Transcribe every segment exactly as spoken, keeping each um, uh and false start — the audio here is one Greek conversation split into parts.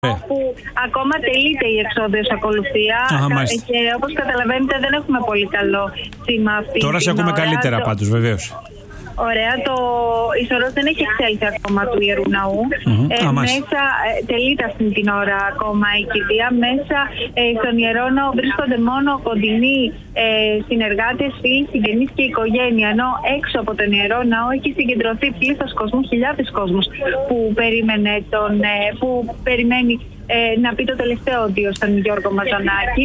όπου ακόμα τελείται η εξόδιος ακολουθία. Αχα, και όπως καταλαβαίνετε δεν έχουμε πολύ καλό σήμα αυτή. Τώρα σε ακούμε καλύτερα το... πάντως, βεβαίως. Ωραία, το ισορρός δεν έχει εξέλθει ακόμα του Ιερού Ναού. Mm-hmm. Ε, ah, μέσα, ε, τελείται αυτή την ώρα ακόμα η κηδεία. Μέσα ε, στον Ιερό Ναό βρίσκονται μόνο κοντινοί ε, συνεργάτες, φίλοι, συγγενείς και οικογένεια. Ενώ έξω από τον Ιερό Ναό έχει συγκεντρωθεί πλήθος κόσμου, χιλιάδες κόσμους που, περίμενε τον, ε, που περιμένει Ε, να πει το τελευταίο οδείο στον Γιώργο Μαζονάκη.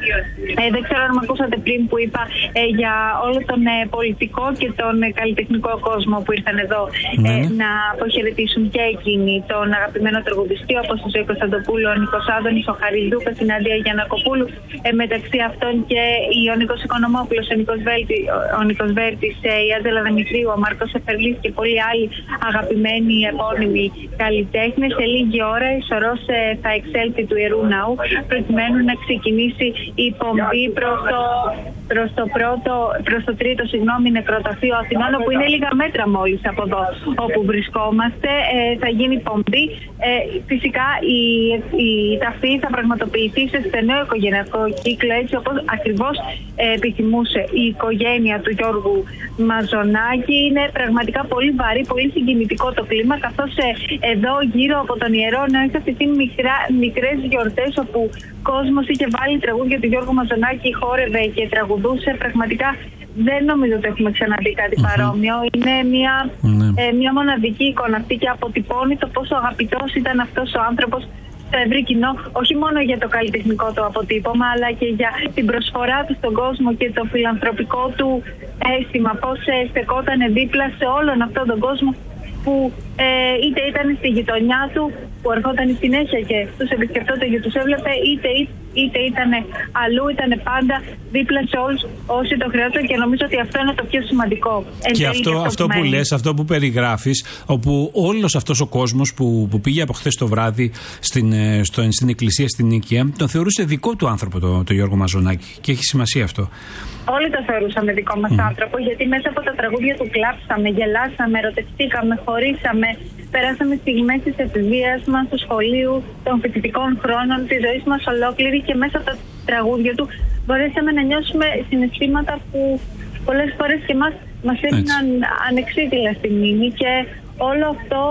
Ε, δεν ξέρω αν με ακούσατε πριν που είπα ε, για όλο τον ε, πολιτικό και τον ε, καλλιτεχνικό κόσμο που ήρθαν εδώ ε, να αποχαιρετήσουν και εκείνοι τον αγαπημένο τραγουδιστή όπως ο Ζωή Κωνσταντοπούλου, ο Νίκος Άδωνης, ο Χαριλδούκας, την Αντία Γιαννακοπούλου, ε, μεταξύ αυτών και ο Νίκος Οικονομόπουλος, ο Νίκος, Βέλτη, ο Νίκος Βέρτης, ε, η Άντζελα Δημητρίου, ο Μάρκος Εφερλής και πολλοί άλλοι αγαπημένοι επώνυμοι καλλιτέχνες. Σε λίγη ώρα η σωρός ε, θα εξέλθει του Ιερού Ναού προκειμένου να ξεκινήσει η πομπή προς το, προς το, πρώτο, προς το τρίτο συγγνώμη, νεκροταφείο Αθηνών, όπου είναι λίγα μέτρα μόλις από εδώ όπου βρισκόμαστε. Ε, θα γίνει πομπή. Ε, φυσικά η, η ταφή θα πραγματοποιηθεί σε στενό οικογενειακό κύκλο, έτσι όπως ακριβώς ε, επιθυμούσε η οικογένεια του Γιώργου Μαζονάκη. Είναι πραγματικά πολύ βαρύ, πολύ συγκινητικό το κλίμα, καθώς ε, εδώ γύρω από τον Ιερό Ναό έχει αυτή μικρά μικρές γιορτές όπου κόσμος είχε βάλει τραγούδια του Γιώργου Μαζονάκη, χόρευε και τραγουδούσε. Πραγματικά δεν νομίζω ότι έχουμε ξαναδεί κάτι mm-hmm. παρόμοιο. Είναι μια, mm-hmm. ε, μια μοναδική εικόνα αυτή και αποτυπώνει το πόσο αγαπητός ήταν αυτός ο άνθρωπος στο ευρύ κοινό, όχι μόνο για το καλλιτεχνικό του αποτύπωμα, αλλά και για την προσφορά του στον κόσμο και το φιλανθρωπικό του αίσθημα. Πώς ε, στεκόταν δίπλα σε όλον αυτόν τον κόσμο που ε, είτε ήταν στη γειτονιά του, που ερχόταν συνέχεια και τους επισκεφτόταν και τους έβλεπε, είτε, είτε ήταν αλλού, ήταν πάντα δίπλα σε όλους όσοι το χρειάζονται, και νομίζω ότι αυτό είναι το πιο σημαντικό. Και αυτό, αυτό, αυτό που λες, αυτό που περιγράφεις, όπου όλος αυτός ο κόσμος που, που πήγε από χθες το βράδυ στην, στο, στην εκκλησία στην Νίκαια, τον θεωρούσε δικό του άνθρωπο το, το Γιώργο Μαζονάκη, και έχει σημασία αυτό. Όλοι το θεωρούσαμε δικό μας mm. άνθρωπο, γιατί μέσα από τα τραγούδια του κλάψαμε, γελάσαμε, ερωτευτήκαμε, χωρίσαμε, περάσαμε στιγμές της εφηβείας μας, του σχολείου, των φοιτητικών χρόνων, της ζωής μας ολόκληρη, και μέσα από τα τραγούδια του μπορέσαμε να νιώσουμε συναισθήματα που πολλές φορές και μας, μας έμειναν ανεξίτηλα στη μνήμη, και όλο αυτό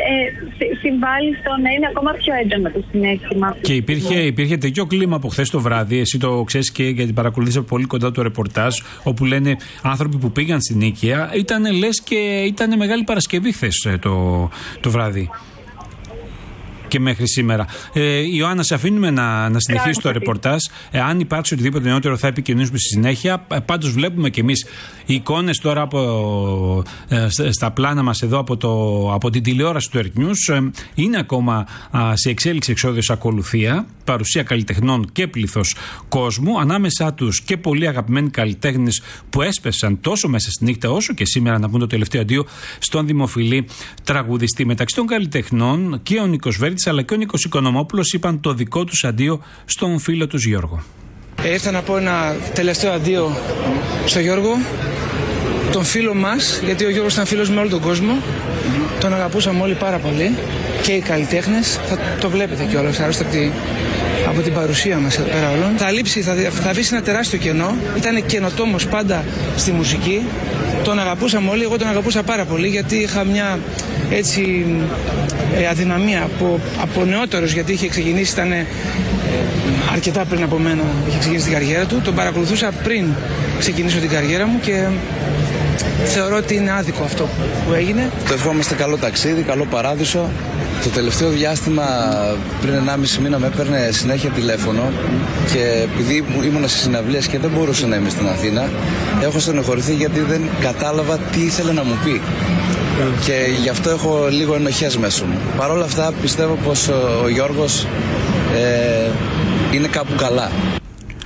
ε, συμβάλλει στο να είναι ακόμα πιο έντονο το συναίσθημα. Και υπήρχε, υπήρχε τέτοιο κλίμα από χθες το βράδυ, εσύ το ξέρεις και γιατί παρακολουθείς από πολύ κοντά το ρεπορτάζ, όπου λένε άνθρωποι που πήγαν στην Νίκαια, ήταν λες και ήταν Μεγάλη Παρασκευή χθες το, το βράδυ. Και μέχρι σήμερα. Ε, Ιωάννα, σε αφήνουμε να, να συνεχίσει το ρεπορτάζ. Ε, αν υπάρξει οτιδήποτε νεότερο, θα επικοινωνήσουμε στη συνέχεια. Ε, πάντως, βλέπουμε κι εμείς εικόνες τώρα από, ε, στα πλάνα μας εδώ από, το, από την τηλεόραση του Earth News. Ε, είναι ακόμα α, σε εξέλιξη εξόδιος ακολουθία. Παρουσία καλλιτεχνών και πλήθος κόσμου. Ανάμεσά τους και πολλοί αγαπημένοι καλλιτέχνες που έσπεσαν τόσο μέσα στη νύχτα όσο και σήμερα να πούν το τελευταίο αντίο στον δημοφιλή τραγουδιστή. Μεταξύ των καλλιτεχνών και ο Νίκος Βέρτης αλλά και ο Νίκος Οικονομόπουλος είπαν το δικό τους αντίο στον φίλο τους Γιώργο. Ε, ήρθα να πω ένα τελευταίο αντίο στο Γιώργο, τον φίλο μας, γιατί ο Γιώργος ήταν φίλος με όλο τον κόσμο. Mm-hmm. Τον αγαπούσαμε όλοι πάρα πολύ και οι καλλιτέχνες. Θα το βλέπετε κιόλας, άλλωστε από, τη, από την παρουσία μας εδώ πέρα όλων. Θα λείψει, θα, θα αφήσει ένα τεράστιο κενό. Ήταν καινοτόμος πάντα στη μουσική. Τον αγαπούσαμε όλοι, εγώ τον αγαπούσα πάρα πολύ, γιατί είχα μια έτσι ε, αδυναμία από, από νεότερος, γιατί είχε ξεκινήσει, ήταν ε, αρκετά πριν από μένα, είχε ξεκινήσει την καριέρα του. Τον παρακολουθούσα πριν ξεκινήσω την καριέρα μου και θεωρώ ότι είναι άδικο αυτό που έγινε. Το ευχόμαστε καλό ταξίδι, καλό παράδεισο. Το τελευταίο διάστημα, πριν ενάμιση μήνα, με έπαιρνε συνέχεια τηλέφωνο και επειδή ήμουν σε συναυλίες και δεν μπορούσα να είμαι στην Αθήνα, έχω στενοχωρηθεί γιατί δεν κατάλαβα τι ήθελε να μου πει. Και γι' αυτό έχω λίγο ενοχές μέσα μου. Παρ' όλα αυτά πιστεύω πως ο Γιώργος ε, είναι κάπου καλά.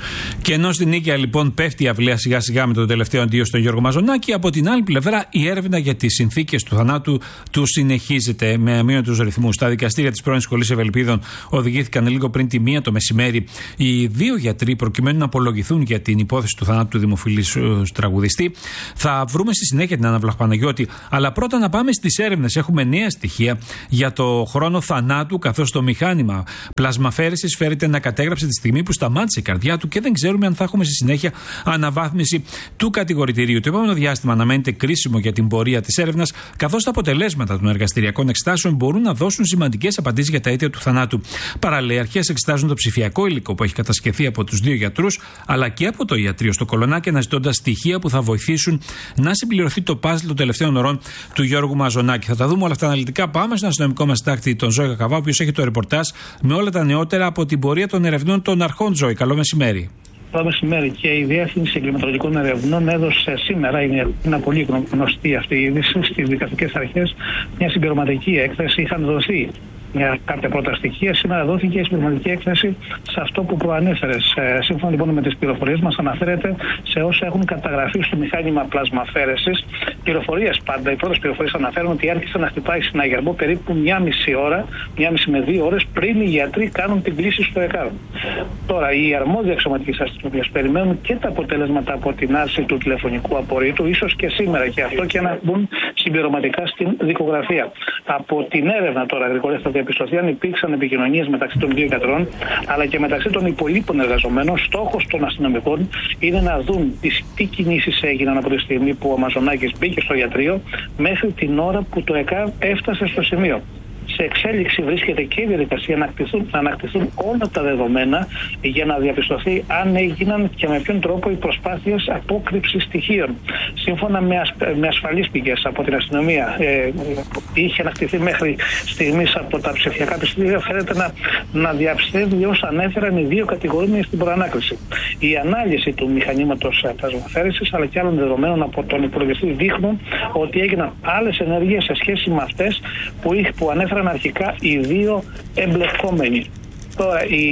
Και ενώ στην Νίκαια λοιπόν πέφτει η αυλαία σιγά σιγά με τον τελευταίο αντίο στον Γιώργο Μαζονάκη, από την άλλη πλευρά η έρευνα για τις συνθήκες του θανάτου του συνεχίζεται με αμύωτους ρυθμούς. Στα δικαστήρια της πρώην Σχολής Ευελπίδων οδηγήθηκαν λίγο πριν τη μία το μεσημέρι οι δύο γιατροί προκειμένου να απολογηθούν για την υπόθεση του θανάτου του δημοφιλής τραγουδιστή. Θα βρούμε στη συνέχεια την Άννα Βλαχπαναγιώτη, αλλά πρώτα να πάμε στις έρευνες. Έχουμε νέα στοιχεία για το χρόνο θανάτου, καθώς το μηχάνημα πλασμαφέρεσης φέρεται να κατέγραψε τη στιγμή που σταμάτησε η καρδιά του και δεν ξέρουμε αν θα έχουμε στη συνέχεια αναβάθμιση του κατηγορητηρίου. Το επόμενο διάστημα αναμένεται κρίσιμο για την πορεία της έρευνας, καθώς τα αποτελέσματα των εργαστηριακών εξετάσεων μπορούν να δώσουν σημαντικές απαντήσεις για τα αίτια του θανάτου. Παράλληλα, οι αρχές εξετάζουν το ψηφιακό υλικό που έχει κατασκευθεί από τους δύο γιατρούς, αλλά και από το ιατρείο στο Κολονάκι, αναζητώντας στοιχεία που θα βοηθήσουν να συμπληρωθεί το παζλ των τελευταίων ωρών του Γιώργου Μαζονάκη. Θα τα δούμε όλα αυτά αναλυτικά. Πάμε στον αστυνομικό μας τάκτη, τον Ζώη Κακαβά, ο οποίος έχει το ρεπορτάζ με όλα τα νεότερα από την πορεία των ερευνών των αρχών. Ζώη, καλό μεσημέρι. Καλό μεσημέρι. Και η Διεύθυνση Εγκληματολογικών Ερευνών έδωσε σήμερα, είναι ένα πολύ γνωστή αυτή η είδηση, στις δικαστικές αρχές μια συμπληρωματική έκθεση. Είχαν δοθεί μια κάποια πρώτα στοιχεία. Σήμερα δόθηκε η συμπληρωματική έκθεση σε αυτό που προανέφερες. Ε, σύμφωνα λοιπόν με τις πληροφορίες μας, αναφέρεται σε όσα έχουν καταγραφεί στο μηχάνημα πλασμαφέρεσης. Πληροφορίες πάντα, οι πρώτες πληροφορίες αναφέρουν ότι άρχισε να χτυπάει συναγερμό περίπου μία μισή ώρα, μία μισή με δύο ώρες πριν οι γιατροί κάνουν την κλήση στο ΕΚΑΒ. Τώρα, οι αρμόδιοι αξιωματικοί αστυνομίες περιμένουν και τα αποτελέσματα από την άρση του τηλεφωνικού απορρίτου, ίσως και σήμερα και αυτό, και να μπουν συμπληρωματικά στην δικογραφία. Από την έρευνα τώρα, γρήγορα θα διαπιστωθεί αν υπήρξαν επικοινωνίες μεταξύ των δύο γιατρών, αλλά και μεταξύ των υπολείπων εργαζομένων. Στόχος των αστυνομικών είναι να δουν τις, τι κινήσεις έγιναν από τη στιγμή που ο Μαζονάκης μπήκε στο ιατρείο μέχρι την ώρα που το ΕΚΑΒ έφτασε στο σημείο. Σε εξέλιξη βρίσκεται και η διαδικασία να ανακτηθούν, να ανακτηθούν όλα τα δεδομένα για να διαπιστωθεί αν έγιναν και με ποιον τρόπο οι προσπάθειες απόκρυψης στοιχείων. Σύμφωνα με, ασ, με ασφαλείς πηγές από την αστυνομία, ε, είχε ανακτηθεί μέχρι στιγμής από τα ψηφιακά πιστήρια, φαίνεται να, να διαψεύδει όσα ανέφεραν οι δύο κατηγορούμενοι στην προανάκριση. Η ανάλυση του μηχανήματος πλασμαφέρεσης αλλά και άλλων δεδομένων από τον υπολογιστή δείχνουν ότι έγιναν άλλες ενέργειες σε σχέση με αυτές που, που ανέφεραν αρχικά οι δύο εμπλεκόμενοι. Τώρα οι,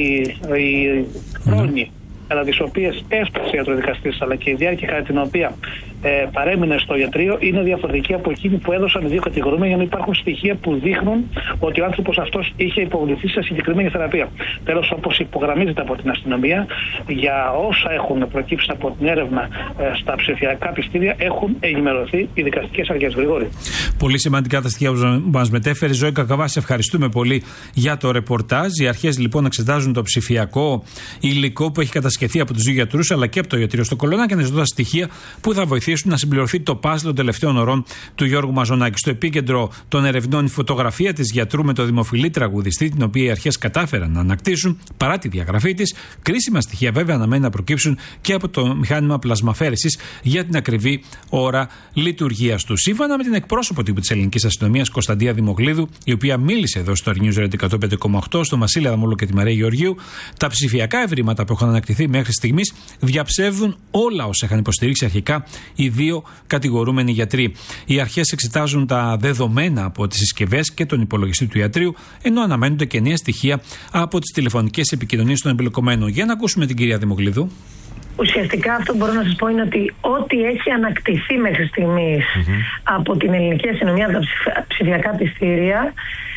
οι χρόνοι κατά τις οποίες έφτασε ο ιατροδικαστής αλλά και η διάρκεια κατά την οποία ε, παρέμεινε στο ιατρείο είναι διαφορετική από εκείνη που έδωσαν οι δύο κατηγορούμενοι, για να υπάρχουν στοιχεία που δείχνουν ότι ο άνθρωπος αυτός είχε υποβληθεί σε συγκεκριμένη θεραπεία. Τέλος, όπως υπογραμμίζεται από την αστυνομία, για όσα έχουν προκύψει από την έρευνα ε, στα ψηφιακά πιστήρια έχουν ενημερωθεί οι δικαστικές αρχές. Γρηγόρη. Πολύ σημαντικά τα στοιχεία που μας μετέφερε. Ζώη Κακαβά, σε ευχαριστούμε πολύ για το ρεπορτάζ. Οι αρχές λοιπόν εξετάζουν το ψηφιακό υλικό που έχει κατασκευθεί από τους δύο γιατρούς αλλά και από το ιατρείο στο Κολονάκι και αναζητώντας στοιχεία που θα βοηθήσουν να συμπληρωθεί το παζλ των τελευταίων ωρών του Γιώργου Μαζονάκη. Στο επίκεντρο των ερευνών η φωτογραφία της γιατρού με το δημοφιλή τραγουδιστή, την οποία οι αρχές κατάφεραν να ανακτήσουν παρά τη διαγραφή της. Κρίσιμα στοιχεία βέβαια αναμένει να προκύψουν και από το μηχάνημα πλασμαφέρεσης για την ακριβή ώρα λειτουργίας του. Σύμφωνα με την εκπρόσωπο τύπου της ελληνικής αστυνομίας, Κωνσταντία Δημοκλίδου, η οποία μίλησε εδώ στο News Radio εκατόν πέντε κόμμα οκτώ, στον Βασίλη Αδαμόλο και τη Μαρία Γεωργίου, τα ψηφιακά ευρήματα που έχουν ανακτηθεί μέχρι στιγμής διαψεύδουν όλα όσα είχαν υποστηρίξει αρχικά οι δύο κατηγορούμενοι γιατροί. Οι αρχές εξετάζουν τα δεδομένα από τις συσκευές και τον υπολογιστή του ιατρείου, ενώ αναμένονται και νέα στοιχεία από τις τηλεφωνικές επικοινωνίες των εμπλεκομένων. Για να ακούσουμε την κυρία Δημοκλίδου. Ουσιαστικά αυτό που μπορώ να σας πω είναι ότι ό,τι έχει ανακτηθεί μέχρι στιγμής mm-hmm. από την ελληνική αστυνομία, από τα ψηφιακά πιστήρια,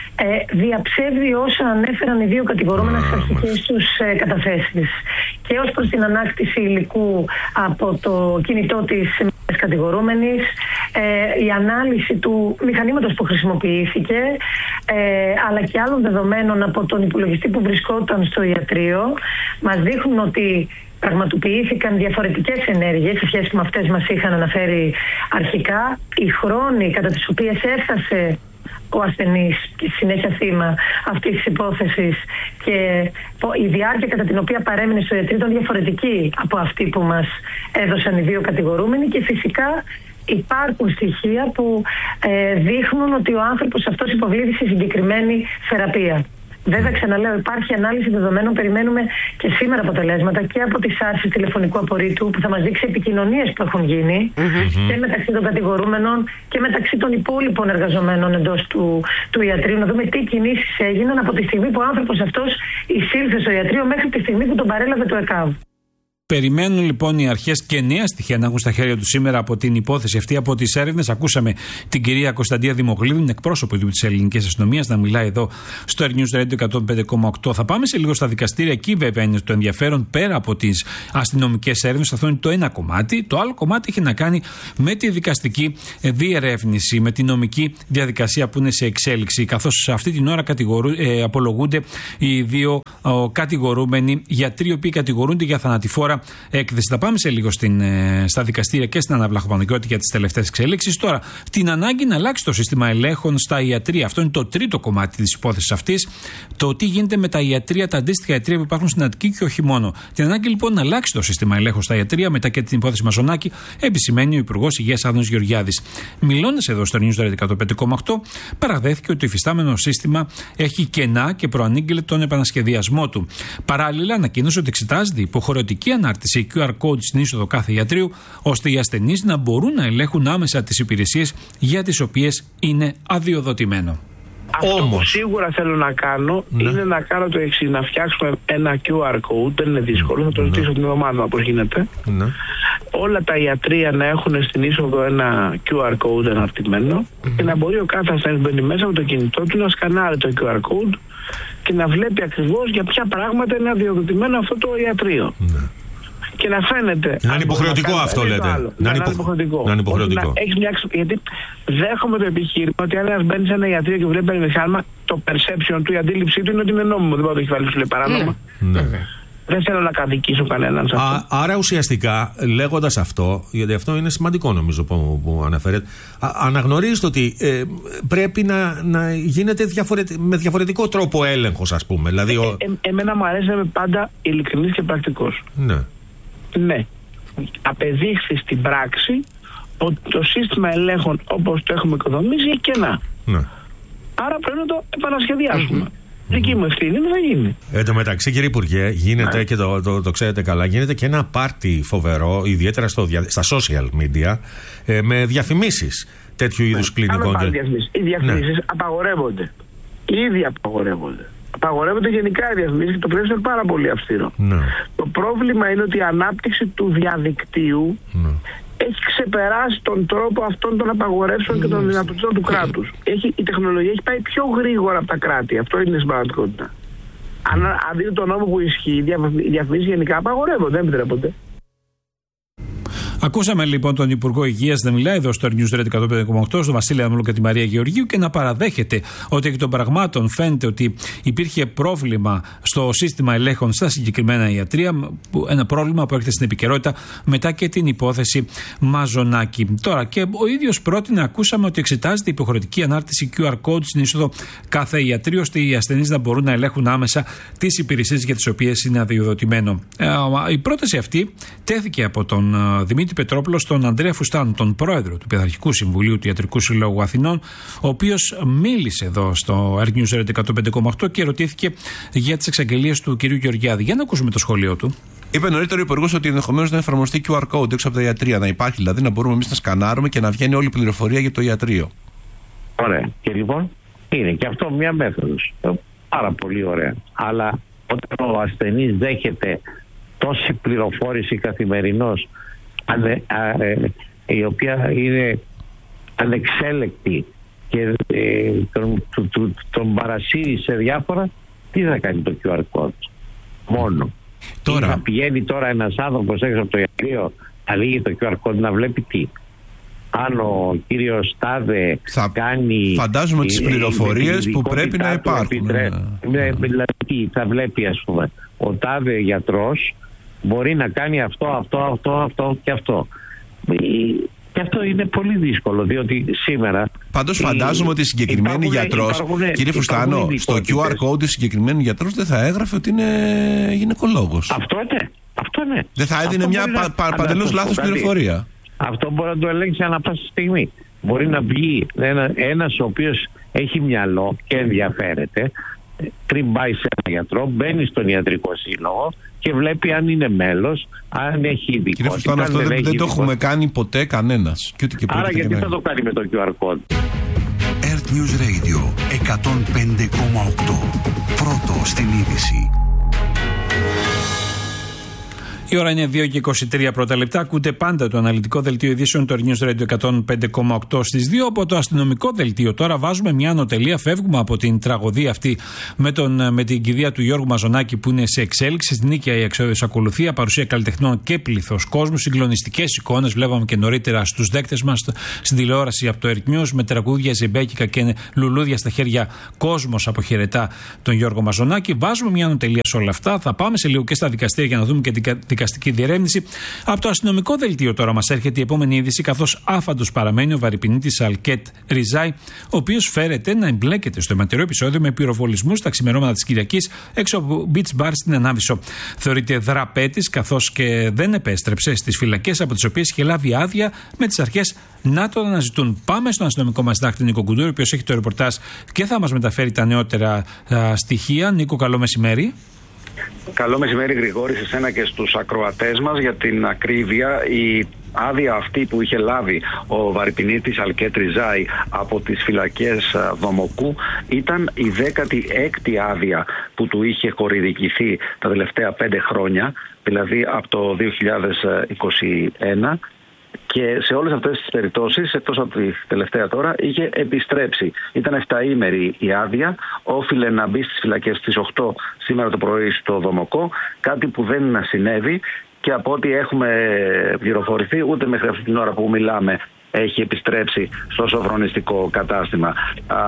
Ε, διαψεύδει όσα ανέφεραν οι δύο κατηγορούμενα στις αρχικές τους ε, καταθέσεις. Και ως προς την ανάκτηση υλικού από το κινητό της κατηγορούμενης, ε, η ανάλυση του μηχανήματος που χρησιμοποιήθηκε, ε, αλλά και άλλων δεδομένων από τον υπολογιστή που βρισκόταν στο ιατρείο, μας δείχνουν ότι πραγματοποιήθηκαν διαφορετικές ενέργειες σε σχέση με αυτές μας είχαν αναφέρει αρχικά. Οι χρόνοι κατά τις οποίες έφτασε ο ασθενής και συνέχεια θύμα αυτής της υπόθεσης και η διάρκεια κατά την οποία παρέμεινε στο ιατρείο ήταν διαφορετική από αυτή που μας έδωσαν οι δύο κατηγορούμενοι, και φυσικά υπάρχουν στοιχεία που ε, δείχνουν ότι ο άνθρωπος αυτός υποβλήθη σε συγκεκριμένη θεραπεία. Βέβαια, ξαναλέω, υπάρχει ανάλυση δεδομένων. Περιμένουμε και σήμερα αποτελέσματα και από τις άρσεις τηλεφωνικού απορρίτου που θα μας δείξει επικοινωνίες που έχουν γίνει mm-hmm. και μεταξύ των κατηγορούμενων και μεταξύ των υπόλοιπων εργαζομένων εντός του, του ιατρείου. Να δούμε τι κινήσεις έγιναν από τη στιγμή που ο άνθρωπος αυτός εισήλθε στο ιατρείο μέχρι τη στιγμή που τον παρέλαβε το ΕΚΑΒ. Περιμένουν λοιπόν οι αρχές και νέα στοιχεία να έχουν στα χέρια του σήμερα από την υπόθεση αυτή, από τις έρευνες. Ακούσαμε την κυρία Κωνσταντία Δημογλίδου, εκπρόσωπο της ελληνικής αστυνομίας, να μιλάει εδώ στο Air News Radio εκατόν πέντε κόμμα οκτώ. Θα πάμε σε λίγο στα δικαστήρια. Εκεί βέβαια είναι το ενδιαφέρον, πέρα από τις αστυνομικές έρευνες. Αυτό είναι το ένα κομμάτι. Το άλλο κομμάτι έχει να κάνει με τη δικαστική διερεύνηση, με τη νομική διαδικασία που είναι σε εξέλιξη. Καθώς αυτή την ώρα κατηγορού, ε, απολογούνται οι δύο ο, κατηγορούμενοι γιατροί, οι οποίοι κατηγορούνται για θανατηφόρα έκθεση. Θα πάμε σε λίγο στην, στα δικαστήρια και στην Αναβλαχοπαναγιώτη για τις τελευταίες εξέλιξεις. Τώρα, την ανάγκη να αλλάξει το σύστημα ελέγχων στα ιατρεία. Αυτό είναι το τρίτο κομμάτι της υπόθεσης αυτής. Το τι γίνεται με τα ιατρεία, τα αντίστοιχα ιατρεία που υπάρχουν στην Αττική και όχι μόνο. Την ανάγκη λοιπόν να αλλάξει το σύστημα ελέγχων στα ιατρεία μετά και την υπόθεση Μαζονάκη, επισημαίνει ο Υπουργός Υγείας Άδωνης Γεωργιάδης. Μιλώντας εδώ στο News εκατόν πέντε κόμμα οκτώ, παραδέχθηκε ότι το υφιστάμενο σύστημα έχει κενά και προανήγγειλε τον επανασχεδιασμό του. Παράλληλα, ανακοίνωσε ότι εξετάζεται υποχρεωτική ανάρτηση κιου αρ code στην είσοδο κάθε ιατρείου, ώστε οι ασθενείς να μπορούν να ελέγχουν άμεσα τις υπηρεσίες για τις οποίες είναι αδειοδοτημένο. Αυτό Όμως. που σίγουρα θέλω να κάνω ναι. είναι να κάνω το εξής, να φτιάξουμε ένα κιου αρ code, δεν είναι δύσκολο, θα το ναι. ρωτήσω την ομάδα όπως γίνεται. Ναι. Όλα τα ιατρεία να έχουν στην είσοδο ένα κιου αρ code αναρτημένο mm-hmm. και να μπορεί ο κάθε ασθενής μπαίνει μέσα με το κινητό του να σκανάρει το κιου αρ code και να βλέπει ακριβώς για ποια πράγματα είναι αδειοδοτημένο αυτό το ιατρείο. Ναι. Και να φαίνεται. Να είναι υποχρεωτικό να αυτό, λέτε. Να, να είναι υποχρεωτικό. Να είναι υποχρεωτικό. Να έχεις μια... Γιατί δέχομαι το επιχείρημα ότι αν ένα μπαίνει σε ένα ιατρείο και βλέπει ένα μηχάνημα, το perception του, η αντίληψή του είναι ότι είναι νόμιμο. Δεν μπορεί να το έχει βάλει σου λέει παράνομα. Ναι. Ναι. Δεν θέλω να κατοικήσω κανέναν σε αυτό. Α, άρα ουσιαστικά, λέγοντας αυτό, γιατί αυτό είναι σημαντικό νομίζω που, που αναφέρετε, α, αναγνωρίζετε ότι ε, πρέπει να, να γίνεται διαφορετικ, με διαφορετικό τρόπο έλεγχος, ας πούμε. Δηλαδή, ε, ο... ε, ε, εμένα μου αρέσει να είμαι πάντα ειλικρινής και πρακτικός. Ναι. Ναι. Απεδείχθη στην πράξη ότι το σύστημα ελέγχων όπως το έχουμε οικοδομήσει έχει κενά. Ναι. Άρα πρέπει να το επανασχεδιάσουμε. Mm-hmm. Δική μου ευθύνη δεν θα γίνει. Εν τω μεταξύ, κύριε Υπουργέ, γίνεται, και το, το, το ξέρετε καλά, γίνεται και ένα πάρτι φοβερό, ιδιαίτερα στο, στα social media, ε, με διαφημίσεις τέτοιου ναι. είδους κλινικών. Οι διαφημίσεις ναι. απαγορεύονται. Ήδη απαγορεύονται. Απαγορεύονται γενικά οι διαφημίσεις και το πλαίσιο είναι πάρα πολύ αυστηρό. Ναι. Το πρόβλημα είναι ότι η ανάπτυξη του διαδικτύου ναι. έχει ξεπεράσει τον τρόπο αυτών των απαγορεύσεων και των δυνατοτήτων του κράτους. Έχει, η τεχνολογία έχει πάει πιο γρήγορα από τα κράτη. Αυτό είναι η συμπαραγματικότητα. Αν, αν δείτε τον νόμο που ισχύει, οι διαφημίσεις γενικά απαγορεύονται, δεν επιτρέπονται. Ακούσαμε λοιπόν τον Υπουργό Υγείας να μιλάει εδώ στο News Radio εκατόν πέντε κόμμα οκτώ, στον Βασίλη Αμούλο και τη Μαρία Γεωργίου και να παραδέχεται ότι εκ των πραγμάτων φαίνεται ότι υπήρχε πρόβλημα στο σύστημα ελέγχων στα συγκεκριμένα ιατρεία. Ένα πρόβλημα που έρχεται στην επικαιρότητα μετά και την υπόθεση Μαζονάκη. Τώρα και ο ίδιος πρότεινε, ακούσαμε ότι εξετάζεται υποχρεωτική ανάρτηση κιου αρ code στην είσοδο κάθε ιατρείο, ώστε οι ασθενείς να μπορούν να ελέγχουν άμεσα τις υπηρεσίες για τις οποίες είναι αδειοδοτημένο. Η πρόταση αυτή τέθηκε από τον Δημήτρη Πετρόπουλο στον Ανδρέα Φουστάνο, τον πρόεδρο του Πειθαρχικού Συμβουλίου του Ιατρικού Συλλόγου Αθηνών, ο οποίος μίλησε εδώ στο Air News εκατόν πέντε κόμμα οκτώ και ρωτήθηκε για τις εξαγγελίες του κ. Γεωργιάδη. Για να ακούσουμε το σχόλιο του. Είπε νωρίτερα ο Υπουργός ότι ενδεχομένως να εφαρμοστεί κιου αρ code έξω από τα ιατρεία. Να υπάρχει δηλαδή, να μπορούμε εμείς να σκανάρουμε και να βγαίνει όλη η πληροφορία για το ιατρείο. Ωραία. Και λοιπόν είναι και αυτό μια μέθοδος. Πάρα πολύ ωραία. Αλλά όταν ο ασθενής δέχεται τόση πληροφόρηση καθημερινώς, ανε, α, ε, η οποία είναι ανεξέλεκτη και ε, τον, τον, τον, τον παρασύρει σε διάφορα, τι θα κάνει το κιου αρ code μόνο? Τώρα. Θα πηγαίνει τώρα ένας άνθρωπος έξω από το ιατρείο, ανοίγει το κιου αρ code να βλέπει τι? Αν ο κύριος Τάδε θα κάνει... Φαντάζομαι τις πληροφορίες που πρέπει να υπάρχουν. Επιτρέ... Ναι. Δηλαδή θα βλέπει, ας πούμε, ο Τάδε γιατρός μπορεί να κάνει αυτό, αυτό, αυτό, αυτό και αυτό. Και αυτό είναι πολύ δύσκολο, διότι σήμερα... Πάντως φαντάζομαι ότι συγκεκριμένη γιατρός, κύριε Φουστάνο, στο κιου αρ code συγκεκριμένου γιατρός δεν θα έγραφε ότι είναι γυναικολόγος. Αυτό ναι. Αυτό ναι. Δεν θα έδινε μια πα, πα, παντελώς λάθος πληροφορία. Αυτό μπορεί να το ελέγξει ανά πάσα στιγμή. Μπορεί να βγει ένα, ένας ο οποίος έχει μυαλό και ενδιαφέρεται, πριν πάει σε ένα γιατρό, μπαίνει στον ιατρικό σύλλογο και βλέπει αν είναι μέλος, αν έχει ειδικότητα. Κύριε Φουστάνο, αυτό δεν, δεν το έχουμε κάνει ποτέ κανένας. Και ούτε και άρα γιατί θα το κάνει με το κιου αρ code? Earth News Radio εκατόν πέντε κόμμα οκτώ. Πρώτο στην είδηση. Η ώρα είναι δύο και είκοσι τρία πρώτα λεπτά. Ακούτε πάντα το αναλυτικό δελτίο ειδήσεων του News Radio εκατόν πέντε κόμμα οκτώ στις δύο. Από το αστυνομικό δελτίο τώρα βάζουμε μια ανωτελεία. Φεύγουμε από την τραγωδία αυτή με, τον, με την κηδεία του Γιώργου Μαζονάκη που είναι σε εξέλιξη. Στην Νίκαια η εξόδιος ακολουθεί. Παρουσία καλλιτεχνών και πληθός κόσμου. Συγκλονιστικές εικόνες βλέπαμε και νωρίτερα στους δέκτες μας στην τηλεόραση από το Earth News με τραγούδια ζεμπέκικα και λουλούδια στα χέρια. Κόσμος αποχαιρετά τον Γιώργο Μαζονάκη. Βάζουμε μια ανωτελεία σε όλα αυτά. Θα πάμε σε λίγο και στα δικαστήρια για να δούμε και την δικαστική διερεύνηση. Από το αστυνομικό δελτίο τώρα μας έρχεται η επόμενη είδηση, καθώς άφαντος παραμένει ο βαρυπινίτης Αλκέτ Ριζάη, ο οποίος φέρεται να εμπλέκεται στο αιματηρό επεισόδιο με πυροβολισμούς στα ξημερώματα της Κυριακής έξω από beach bar στην Ανάβησο. Θεωρείται δραπέτης, καθώς και δεν επέστρεψε στις φυλακές από τις οποίες είχε λάβει άδεια, με τις αρχές να το αναζητούν. Πάμε στον αστυνομικό μας συντάκτη Νίκο Κουντούρη, ο οποίος έχει το ρεπορτάζ και θα μας μεταφέρει τα νεότερα α, στοιχεία. Νίκο, καλό μεσημέρι. Καλό μεσημέρι, Γρηγόρη, σε σένα και στους ακροατές μας. Για την ακρίβεια, η άδεια αυτή που είχε λάβει ο βαρυπινίτης Αλκέτ Ριζάη από τις φυλακές Δομοκού ήταν η δέκατη έκτη άδεια που του είχε χορηγηθεί τα τελευταία πέντε χρόνια, δηλαδή από το δύο χιλιάδες είκοσι ένα. Και σε όλες αυτές τις περιπτώσεις, εκτός από τη τελευταία τώρα, είχε επιστρέψει. Ήταν εφταήμερη η άδεια, όφιλε να μπει στις φυλακές στις οκτώ σήμερα το πρωί στο Δομοκό, κάτι που δεν συνέβη και από ό,τι έχουμε πληροφορηθεί ούτε μέχρι αυτή την ώρα που μιλάμε έχει επιστρέψει στο σοφρονιστικό κατάστημα. Α,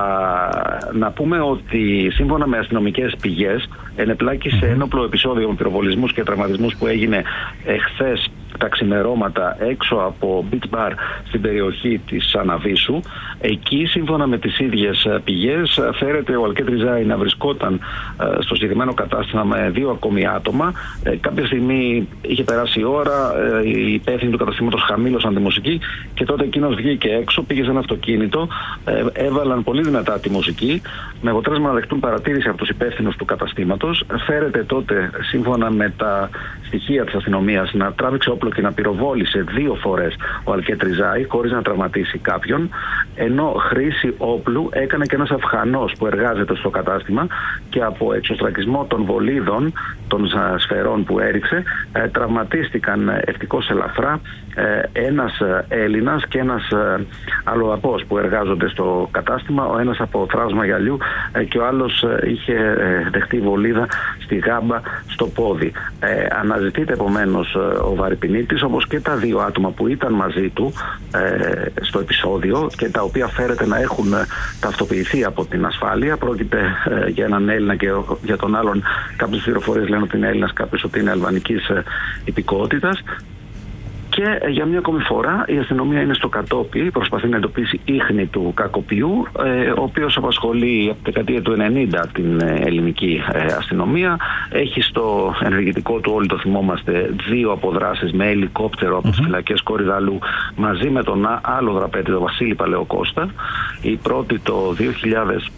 να πούμε ότι σύμφωνα με αστυνομικές πηγές ενεπλάκη σε ένοπλο επεισόδιο με πυροβολισμούς και τραυματισμούς που έγινε εχθές τα ξημερώματα έξω από beach bar στην περιοχή της Αναβίσου. Εκεί, σύμφωνα με τις ίδιες πηγές, φέρεται ο Αλκέτ Ριζάη να βρισκόταν στο συγκεκριμένο κατάστημα με δύο ακόμη άτομα. Ε, κάποια στιγμή είχε περάσει η ώρα, ε, οι υπεύθυνοι του καταστήματος χαμήλωσαν τη μουσική και τότε εκείνος βγήκε έξω, πήγε σε ένα αυτοκίνητο, ε, έβαλαν πολύ δυνατά τη μουσική, με αποτέλεσμα να δεχτούν παρατήρηση από τους υπεύθυνους του καταστήματος. Φέρεται τότε, σύμφωνα με τα στοιχεία της αστυνομίας, να τράβηξε όπλο και να πυροβόλησε δύο φορές ο Αλκέτ Ριζάη χωρίς να τραυματίσει κάποιον, ενώ χρήση όπλου έκανε και ένας Αφγανός που εργάζεται στο κατάστημα και από εξωστρακισμό των βολίδων των σφαιρών που έριξε ε, τραυματίστηκαν ευτυχώς ελαφρά ε, ένας Έλληνας και ένας ε, αλλοαπός που εργάζονται στο κατάστημα, ο ένας από θράσμα γυαλιού ε, και ο άλλος ε, είχε ε, δεχτεί βολίδα στη γάμπα στο πόδι. Ε, αναζητείται επομένως ε, ο βαρυπινίτης, όπως και τα δύο άτομα που ήταν μαζί του ε, στο επεισόδιο και τα οποία φέρεται να έχουν ε, ταυτοποιηθεί από την ασφάλεια. Πρόκειται ε, για έναν Έλληνα και για τον άλλον κάποιες πληροφορίες λένε ότι είναι Έλληνας, κάποιες ότι είναι αλβανικής ε, υπηκότητας. Και για μια ακόμη φορά η αστυνομία είναι στο κατόπι, προσπαθεί να εντοπίσει ίχνη του κακοποιού, ε, ο οποίος απασχολεί από τη δεκαετία του ενενήντα την ε, ελληνική ε, αστυνομία. Έχει στο ενεργητικό του, όλοι το θυμόμαστε, δύο αποδράσεις με ελικόπτερο από τις φυλακές Κορυδαλού μαζί με τον άλλο δραπέτη, τον Βασίλη Παλαιοκώστα. Η πρώτη το δύο χιλιάδες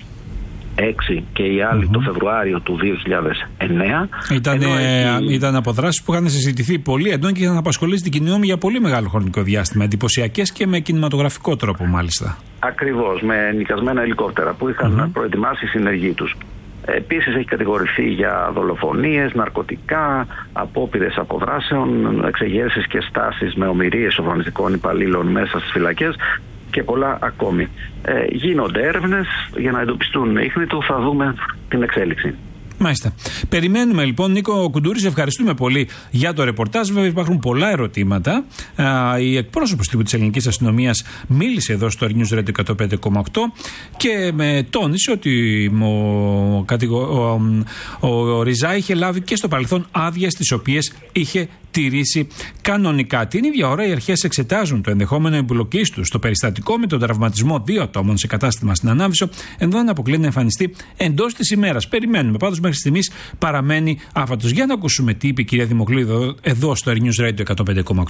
έξι και η άλλη mm-hmm. το Φεβρουάριο του δύο χιλιάδες εννέα. Ήταν, έχει... ήταν αποδράσεις που είχαν συζητηθεί πολύ έντονα και είχαν απασχολήσει την κοινή γνώμη για πολύ μεγάλο χρονικό διάστημα. Εντυπωσιακές και με κινηματογραφικό τρόπο, μάλιστα. Ακριβώς, με νοικιασμένα ελικόπτερα που είχαν mm-hmm. προετοιμάσει οι συνεργοί τους. Επίσης έχει κατηγορηθεί για δολοφονίες, ναρκωτικά, απόπειρες αποδράσεων, εξεγέρσεις και στάσεις με ομηρίες σοφρονιστικών υπαλλήλων μέσα στις φυλακές και πολλά ακόμη. Ε, γίνονται έρευνες για να εντοπιστούν ίχνη του, θα δούμε την εξέλιξη. Μάλιστα. Περιμένουμε λοιπόν, Νίκο Κουντούρη, σε ευχαριστούμε πολύ για το ρεπορτάζ. Βέβαια υπάρχουν πολλά ερωτήματα. Α, η εκπρόσωπος της ελληνικής αστυνομίας μίλησε εδώ στο News Radio εκατόν πέντε κόμμα οκτώ και με τόνισε ότι ο, ο, ο, ο Ριζάη είχε λάβει και στο παρελθόν άδειες τις οποίες είχε τηρήσει κανονικά. Την ίδια ώρα οι αρχές εξετάζουν το ενδεχόμενο εμπλοκής του στο περιστατικό με τον τραυματισμό δύο ατόμων σε κατάστημα στην Ανάβησο, ενώ δεν αποκλείεται να εμφανιστεί εντός της ημέρας. Περιμένουμε. Πάντως μέχρι στιγμής παραμένει άφατος. Για να ακούσουμε τι είπε η κυρία Δημοκλήδου εδώ στο News Radio εκατόν πέντε κόμμα οκτώ.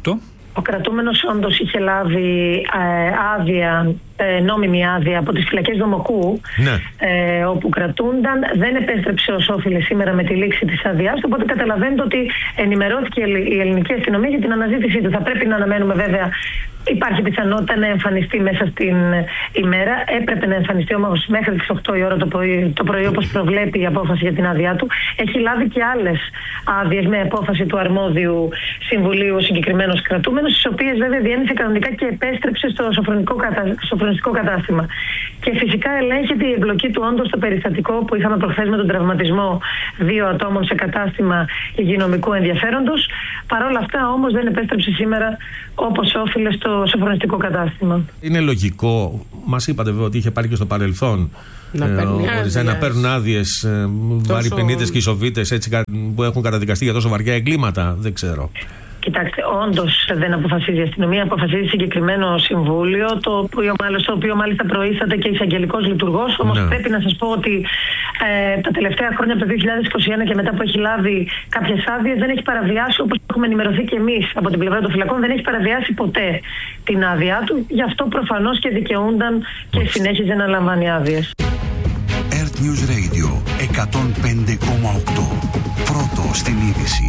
Ο κρατούμενος όντως είχε λάβει ε, άδεια, ε, νόμιμη άδεια από τις φυλακές Δομοκού, ναι. ε, όπου κρατούνταν. Δεν επέστρεψε ως όφιλε σήμερα με τη λήξη της άδειάς του, οπότε καταλαβαίνετε ότι ενημερώθηκε η ελληνική αστυνομία για την αναζήτησή του. Θα πρέπει να αναμένουμε βέβαια. Υπάρχει πιθανότητα να εμφανιστεί μέσα στην ημέρα. Έπρεπε να εμφανιστεί όμως μέχρι τις οκτώ η ώρα το πρωί, το πρωί όπως προβλέπει η απόφαση για την άδειά του. Έχει λάβει και άλλες άδειες με απόφαση του αρμόδιου συμβουλίου ο συγκεκριμένος κρατούμενος, τις οποίες βέβαια διένυσε κανονικά και επέστρεψε στο σοφρονιστικό, κατα... σοφρονιστικό κατάστημα. Και φυσικά ελέγχεται η εμπλοκή του όντως στο περιστατικό που είχαμε προχθές με τον τραυματισμό δύο ατόμων σε κατάστημα υγειονομικού ενδιαφέροντος. Παρ' όλα αυτά όμως δεν επέστρεψε σήμερα όπως όφιλε στο σοφρονιστικό κατάστημα. Είναι λογικό, μας είπατε βέβαια ότι είχε πάρει και στο παρελθόν να, ε, να παίρνουν άδειες ε, τόσο... βαρυπενίτες και ισοβίτες έτσι, που έχουν καταδικαστεί για τόσο βαριά εγκλήματα, δεν ξέρω. Κοιτάξτε, όντως δεν αποφασίζει η αστυνομία, αποφασίζει συγκεκριμένο συμβούλιο, το οποίο, το οποίο μάλιστα προείσταται και εισαγγελικός λειτουργός. Όμως ναι. πρέπει να σας πω ότι ε, τα τελευταία χρόνια, από το δύο χιλιάδες είκοσι ένα και μετά που έχει λάβει κάποιες άδειες, δεν έχει παραβιάσει, όπως έχουμε ενημερωθεί και εμείς από την πλευρά των φυλακών, δεν έχει παραβιάσει ποτέ την άδειά του. Γι' αυτό προφανώς και δικαιούνταν και συνέχιζε να λαμβάνει άδειες. Earth News Radio εκατόν πέντε κόμμα οκτώ. Πρώτο στην είδηση.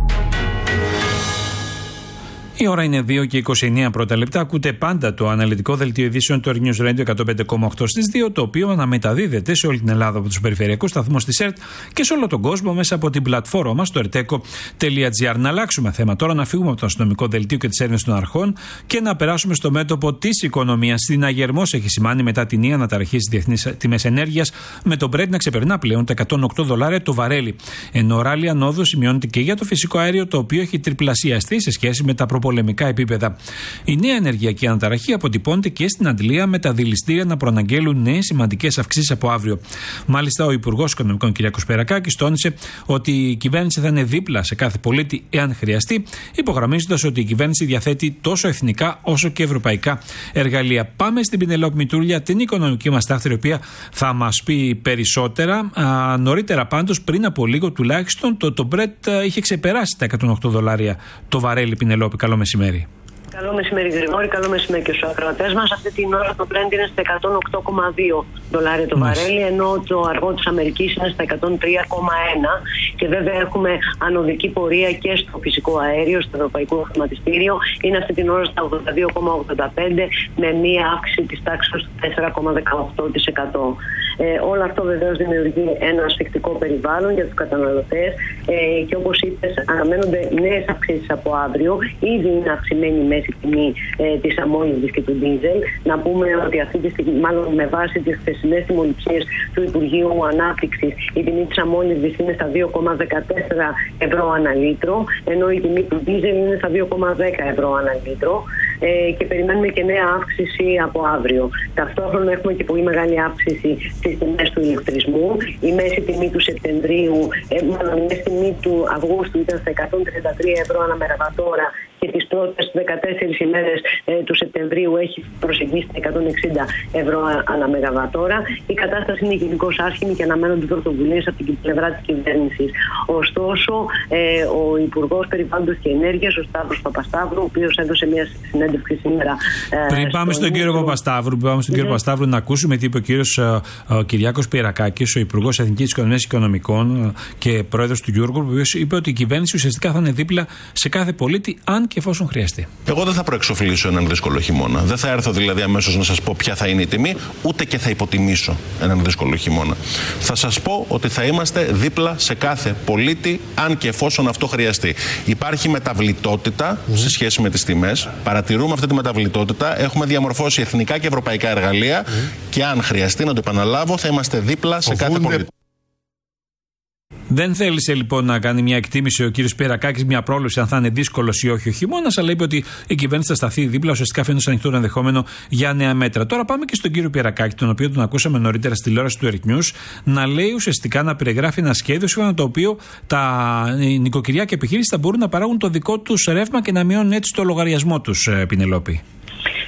Η ώρα είναι δύο και είκοσι εννέα πρώτα λεπτά. Ακούτε πάντα το αναλυτικό δελτίο ειδήσεων του Earth News Radio εκατόν πέντε κόμμα οκτώ στις δύο, το οποίο αναμεταδίδεται σε όλη την Ελλάδα από τους περιφερειακούς σταθμούς της ΕΡΤ και σε όλο τον κόσμο μέσα από την πλατφόρμα μας, το ερτέκο τελεία τζι άρ. Να αλλάξουμε θέμα τώρα, να φύγουμε από το αστυνομικό δελτίο και τις έρευνες των αρχών και να περάσουμε στο μέτωπο της οικονομίας. Στην Αγερμός έχει σημάνει μετά την ία αναταραχή στις διεθνείς τιμές ενέργειας, με το Brent να ξεπερνά πλέον τα εκατόν οκτώ δολάρια το βαρέλι. Ενώ οράλη ανόδου σημειώνεται και για το φυσικό αέριο, το οποίο έχει τριπλασιαστεί σε σχέση με τα προπολεμικά επίπεδα. Η νέα ενεργειακή αναταραχή αποτυπώνεται και στην Αντλία, με τα δηληστήρια να προαναγγέλουν νέες σημαντικές αυξήσεις από αύριο. Μάλιστα, ο Υπουργός Οικονομικών κ. Περακάκης τόνισε ότι η κυβέρνηση θα είναι δίπλα σε κάθε πολίτη εάν χρειαστεί, υπογραμμίζοντας ότι η κυβέρνηση διαθέτει τόσο εθνικά όσο και ευρωπαϊκά εργαλεία. Πάμε στην Πινελόπη Μητρούλια, την οικονομική μας τάχτη, η οποία θα μας πει περισσότερα. Α, νωρίτερα πάντως, πριν από λίγο τουλάχιστον, το, το Brent είχε ξεπεράσει τα εκατόν οκτώ δολάρια το βαρέλι. Πινελόπη, καλό μεσημέρι. Καλό μεσημέρι, Γρηγόρη. Καλό μεσημέρι και στους ακροατές μας. Αυτή την ώρα το Brent είναι στα εκατόν οκτώ κόμμα δύο δολάρια το βαρέλι, ενώ το αργό της Αμερικής είναι στα εκατόν τρία κόμμα ένα. Και βέβαια έχουμε ανωδική πορεία και στο φυσικό αέριο, στο ευρωπαϊκό χρηματιστήριο. Είναι αυτή την ώρα στα ογδόντα δύο κόμμα ογδόντα πέντε, με μία αύξηση της τάξης του τέσσερα κόμμα δεκαοκτώ τοις εκατό. Ε, όλο αυτό βεβαίως δημιουργεί ένα ασφικτικό περιβάλλον για τους καταναλωτές ε, και όπως είπες, αναμένονται νέες αυξήσεις από αύριο. Ήδη είναι αυξημένη η μέση τιμή ε, της αμμόλυβδης και του ντίζελ. Να πούμε ότι αυτή τη στιγμή, μάλλον με βάση τις χθεσινές τιμοληψίες του Υπουργείου Ανάπτυξης, η τιμή της αμμόλυβδης είναι στα δύο κόμμα δεκατέσσερα ευρώ ανά λίτρο, ενώ η τιμή του ντίζελ είναι στα δύο κόμμα δέκα ευρώ ανά λίτρο. Ε, και περιμένουμε και νέα αύξηση από αύριο. Ταυτόχρονα έχουμε και πολύ μεγάλη αύξηση στις τιμές του ηλεκτρισμού. Η μέση τιμή του Σεπτεμβρίου, ε, μάλλον η μέση τιμή του Αυγούστου ήταν στα εκατόν τριάντα τρία ευρώ ανά μεγαβατόρα και τις πρώτες δεκατέσσερις ημέρες ε, του Σεπτεμβρίου έχει προσεγγίσει τα εκατόν εξήντα ευρώ ανά μεγαβατόρα. Η κατάσταση είναι γενικώς άσχημη και αναμένονται πρωτοβουλίες από την πλευρά της κυβέρνησης. Ωστόσο, ε, ο Υπουργός Περιβάλλοντος και Ενέργειας, ο Σταύρος Παπασταύρου, ο οποίος έδωσε μια συνέντευξη σήμερα. Ε, πριν πάμε στον κύριο Παπασταύρου, πριν πάμε στον κύριο Παπασταύρου, να ακούσουμε τι είπε ο κύριος Κυριάκος Περακάκης, ο Υπουργός Εθνικής Οικονομίας και Οικονομικών και πρόεδρος του Eurogroup, ο οποίος είπε ότι η κυβέρνηση ουσιαστικά θα είναι δίπλα σε κάθε πολίτη, αν και εφόσον χρειαστεί. Εγώ δεν θα προεξοφλήσω έναν δύσκολο χειμώνα. Δεν θα έρθω δηλαδή αμέσως να σας πω ποια θα είναι η τιμή, ούτε και θα υποτιμήσω έναν δύσκολο χειμώνα. Θα σας πω ότι θα είμαστε δίπλα σε κάθε πολίτη, αν και εφόσον αυτό χρειαστεί. Υπάρχει μεταβλητότητα mm. σε σχέση με τις τιμές. Παρατηρούμε αυτή τη μεταβλητότητα. Έχουμε διαμορφώσει εθνικά και ευρωπαϊκά εργαλεία mm. και αν χρειαστεί, να το επαναλάβω, θα είμαστε δίπλα σε κάθε πολίτη. Δεν θέλησε λοιπόν να κάνει μια εκτίμηση ο κύριος Περακάκης, μια πρόληψη αν θα είναι δύσκολος ή όχι ο χειμώνας, αλλά είπε ότι η κυβέρνηση θα σταθεί δίπλα, ουσιαστικά φαίνεται ανοιχτό το ενδεχόμενο για νέα μέτρα. Τώρα πάμε και στον κύριο Περακάκη, τον οποίο τον ακούσαμε νωρίτερα στη τηλεόραση του Earth News, να λέει ουσιαστικά, να περιγράφει ένα σχέδιο σύμφωνα με το οποίο τα νοικοκυριά και επιχείρησεις θα μπορούν να παράγουν το δικό τους ρεύμα και να μειώνουν έτσι το λογαριασμό τους, Πινελόπη.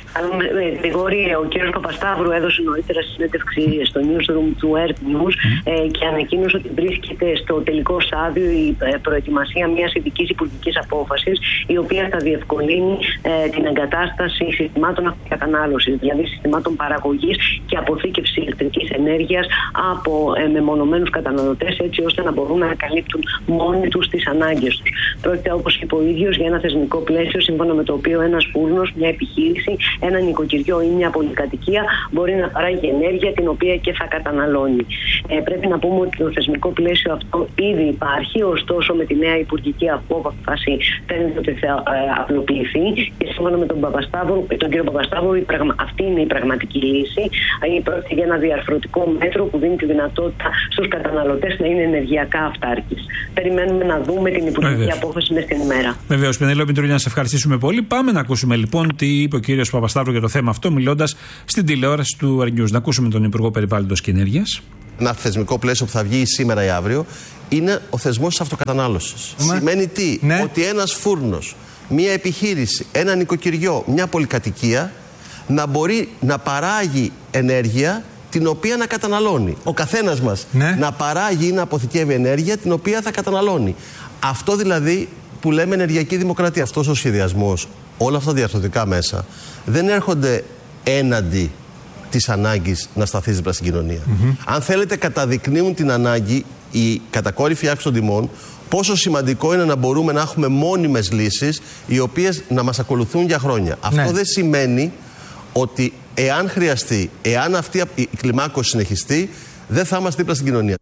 Γρηγόρη, ο κ. Παπασταύρου έδωσε νωρίτερα συνέντευξη στο newsroom του Air News ε, και ανακοίνωσε ότι βρίσκεται στο τελικό στάδιο η ε, προετοιμασία μιας ειδικής υπουργικής απόφασης, η οποία θα διευκολύνει ε, την εγκατάσταση συστημάτων αυτοκατανάλωσης, δηλαδή συστημάτων παραγωγής και αποθήκευσης ηλεκτρικής ενέργειας από ε, μεμονωμένους καταναλωτές, έτσι ώστε να μπορούν να καλύπτουν μόνοι τους τις ανάγκες τους. Πρόκειται, όπως είπε ο ίδιος, για ένα θεσμικό πλαίσιο σύμφωνα με το οποίο ένας φούρνος, μια επιχείρηση, ένα νοικοκυριό ή μια πολυκατοικία μπορεί να παράγει ενέργεια την οποία και θα καταναλώνει. Ε, πρέπει να πούμε ότι το θεσμικό πλαίσιο αυτό ήδη υπάρχει, ωστόσο με τη νέα υπουργική απόφαση φαίνεται ότι θα ε, απλοποιηθεί και σύμφωνα με τον, Παπασταύρου, τον κύριο Παπασταύρου η πραγμα, αυτή είναι η πραγματική λύση. Ε, πρόκειται για ένα διαρθρωτικό μέτρο που δίνει τη δυνατότητα στους καταναλωτές να είναι ενεργειακά αυτάρκεις. Περιμένουμε να δούμε την υπουργική Βεβαίως. απόφαση μες την ημέρα. Βεβαίως, Πενέλοπη Μητρούλη, να σε ευχαριστήσουμε πολύ. Πάμε να ακούσουμε λοιπόν τι είπε ο κύριος Παπασταύρου για το θέμα αυτό, μιλώντας στην τηλεόραση του Air News. Να ακούσουμε τον Υπουργό Περιβάλλοντος και Ενέργειας. Ένα θεσμικό πλαίσιο που θα βγει σήμερα ή αύριο είναι ο θεσμός της αυτοκατανάλωσης. Μα... Σημαίνει τι, ναι. Ότι ένας φούρνος, μια επιχείρηση, ένα νοικοκυριό, μια πολυκατοικία να μπορεί να παράγει ενέργεια την οποία να καταναλώνει. Ο καθένας μας ναι. να παράγει ή να αποθηκεύει ενέργεια την οποία θα καταναλώνει. Αυτό δηλαδή που λέμε ενεργειακή δημοκρατία. Αυτός ο σχεδιασμός, όλα αυτά τα διαρθρωτικά μέσα δεν έρχονται έναντι της ανάγκης να σταθεί δίπλα στην κοινωνία. Mm-hmm. Αν θέλετε, καταδεικνύουν την ανάγκη, η κατακόρυφη αύξηση των τιμών, πόσο σημαντικό είναι να μπορούμε να έχουμε μόνιμες λύσεις οι οποίες να μας ακολουθούν για χρόνια. Ναι. Αυτό δεν σημαίνει ότι εάν χρειαστεί, εάν αυτή η κλιμάκωση συνεχιστεί, δεν θα είμαστε δίπλα στην κοινωνία.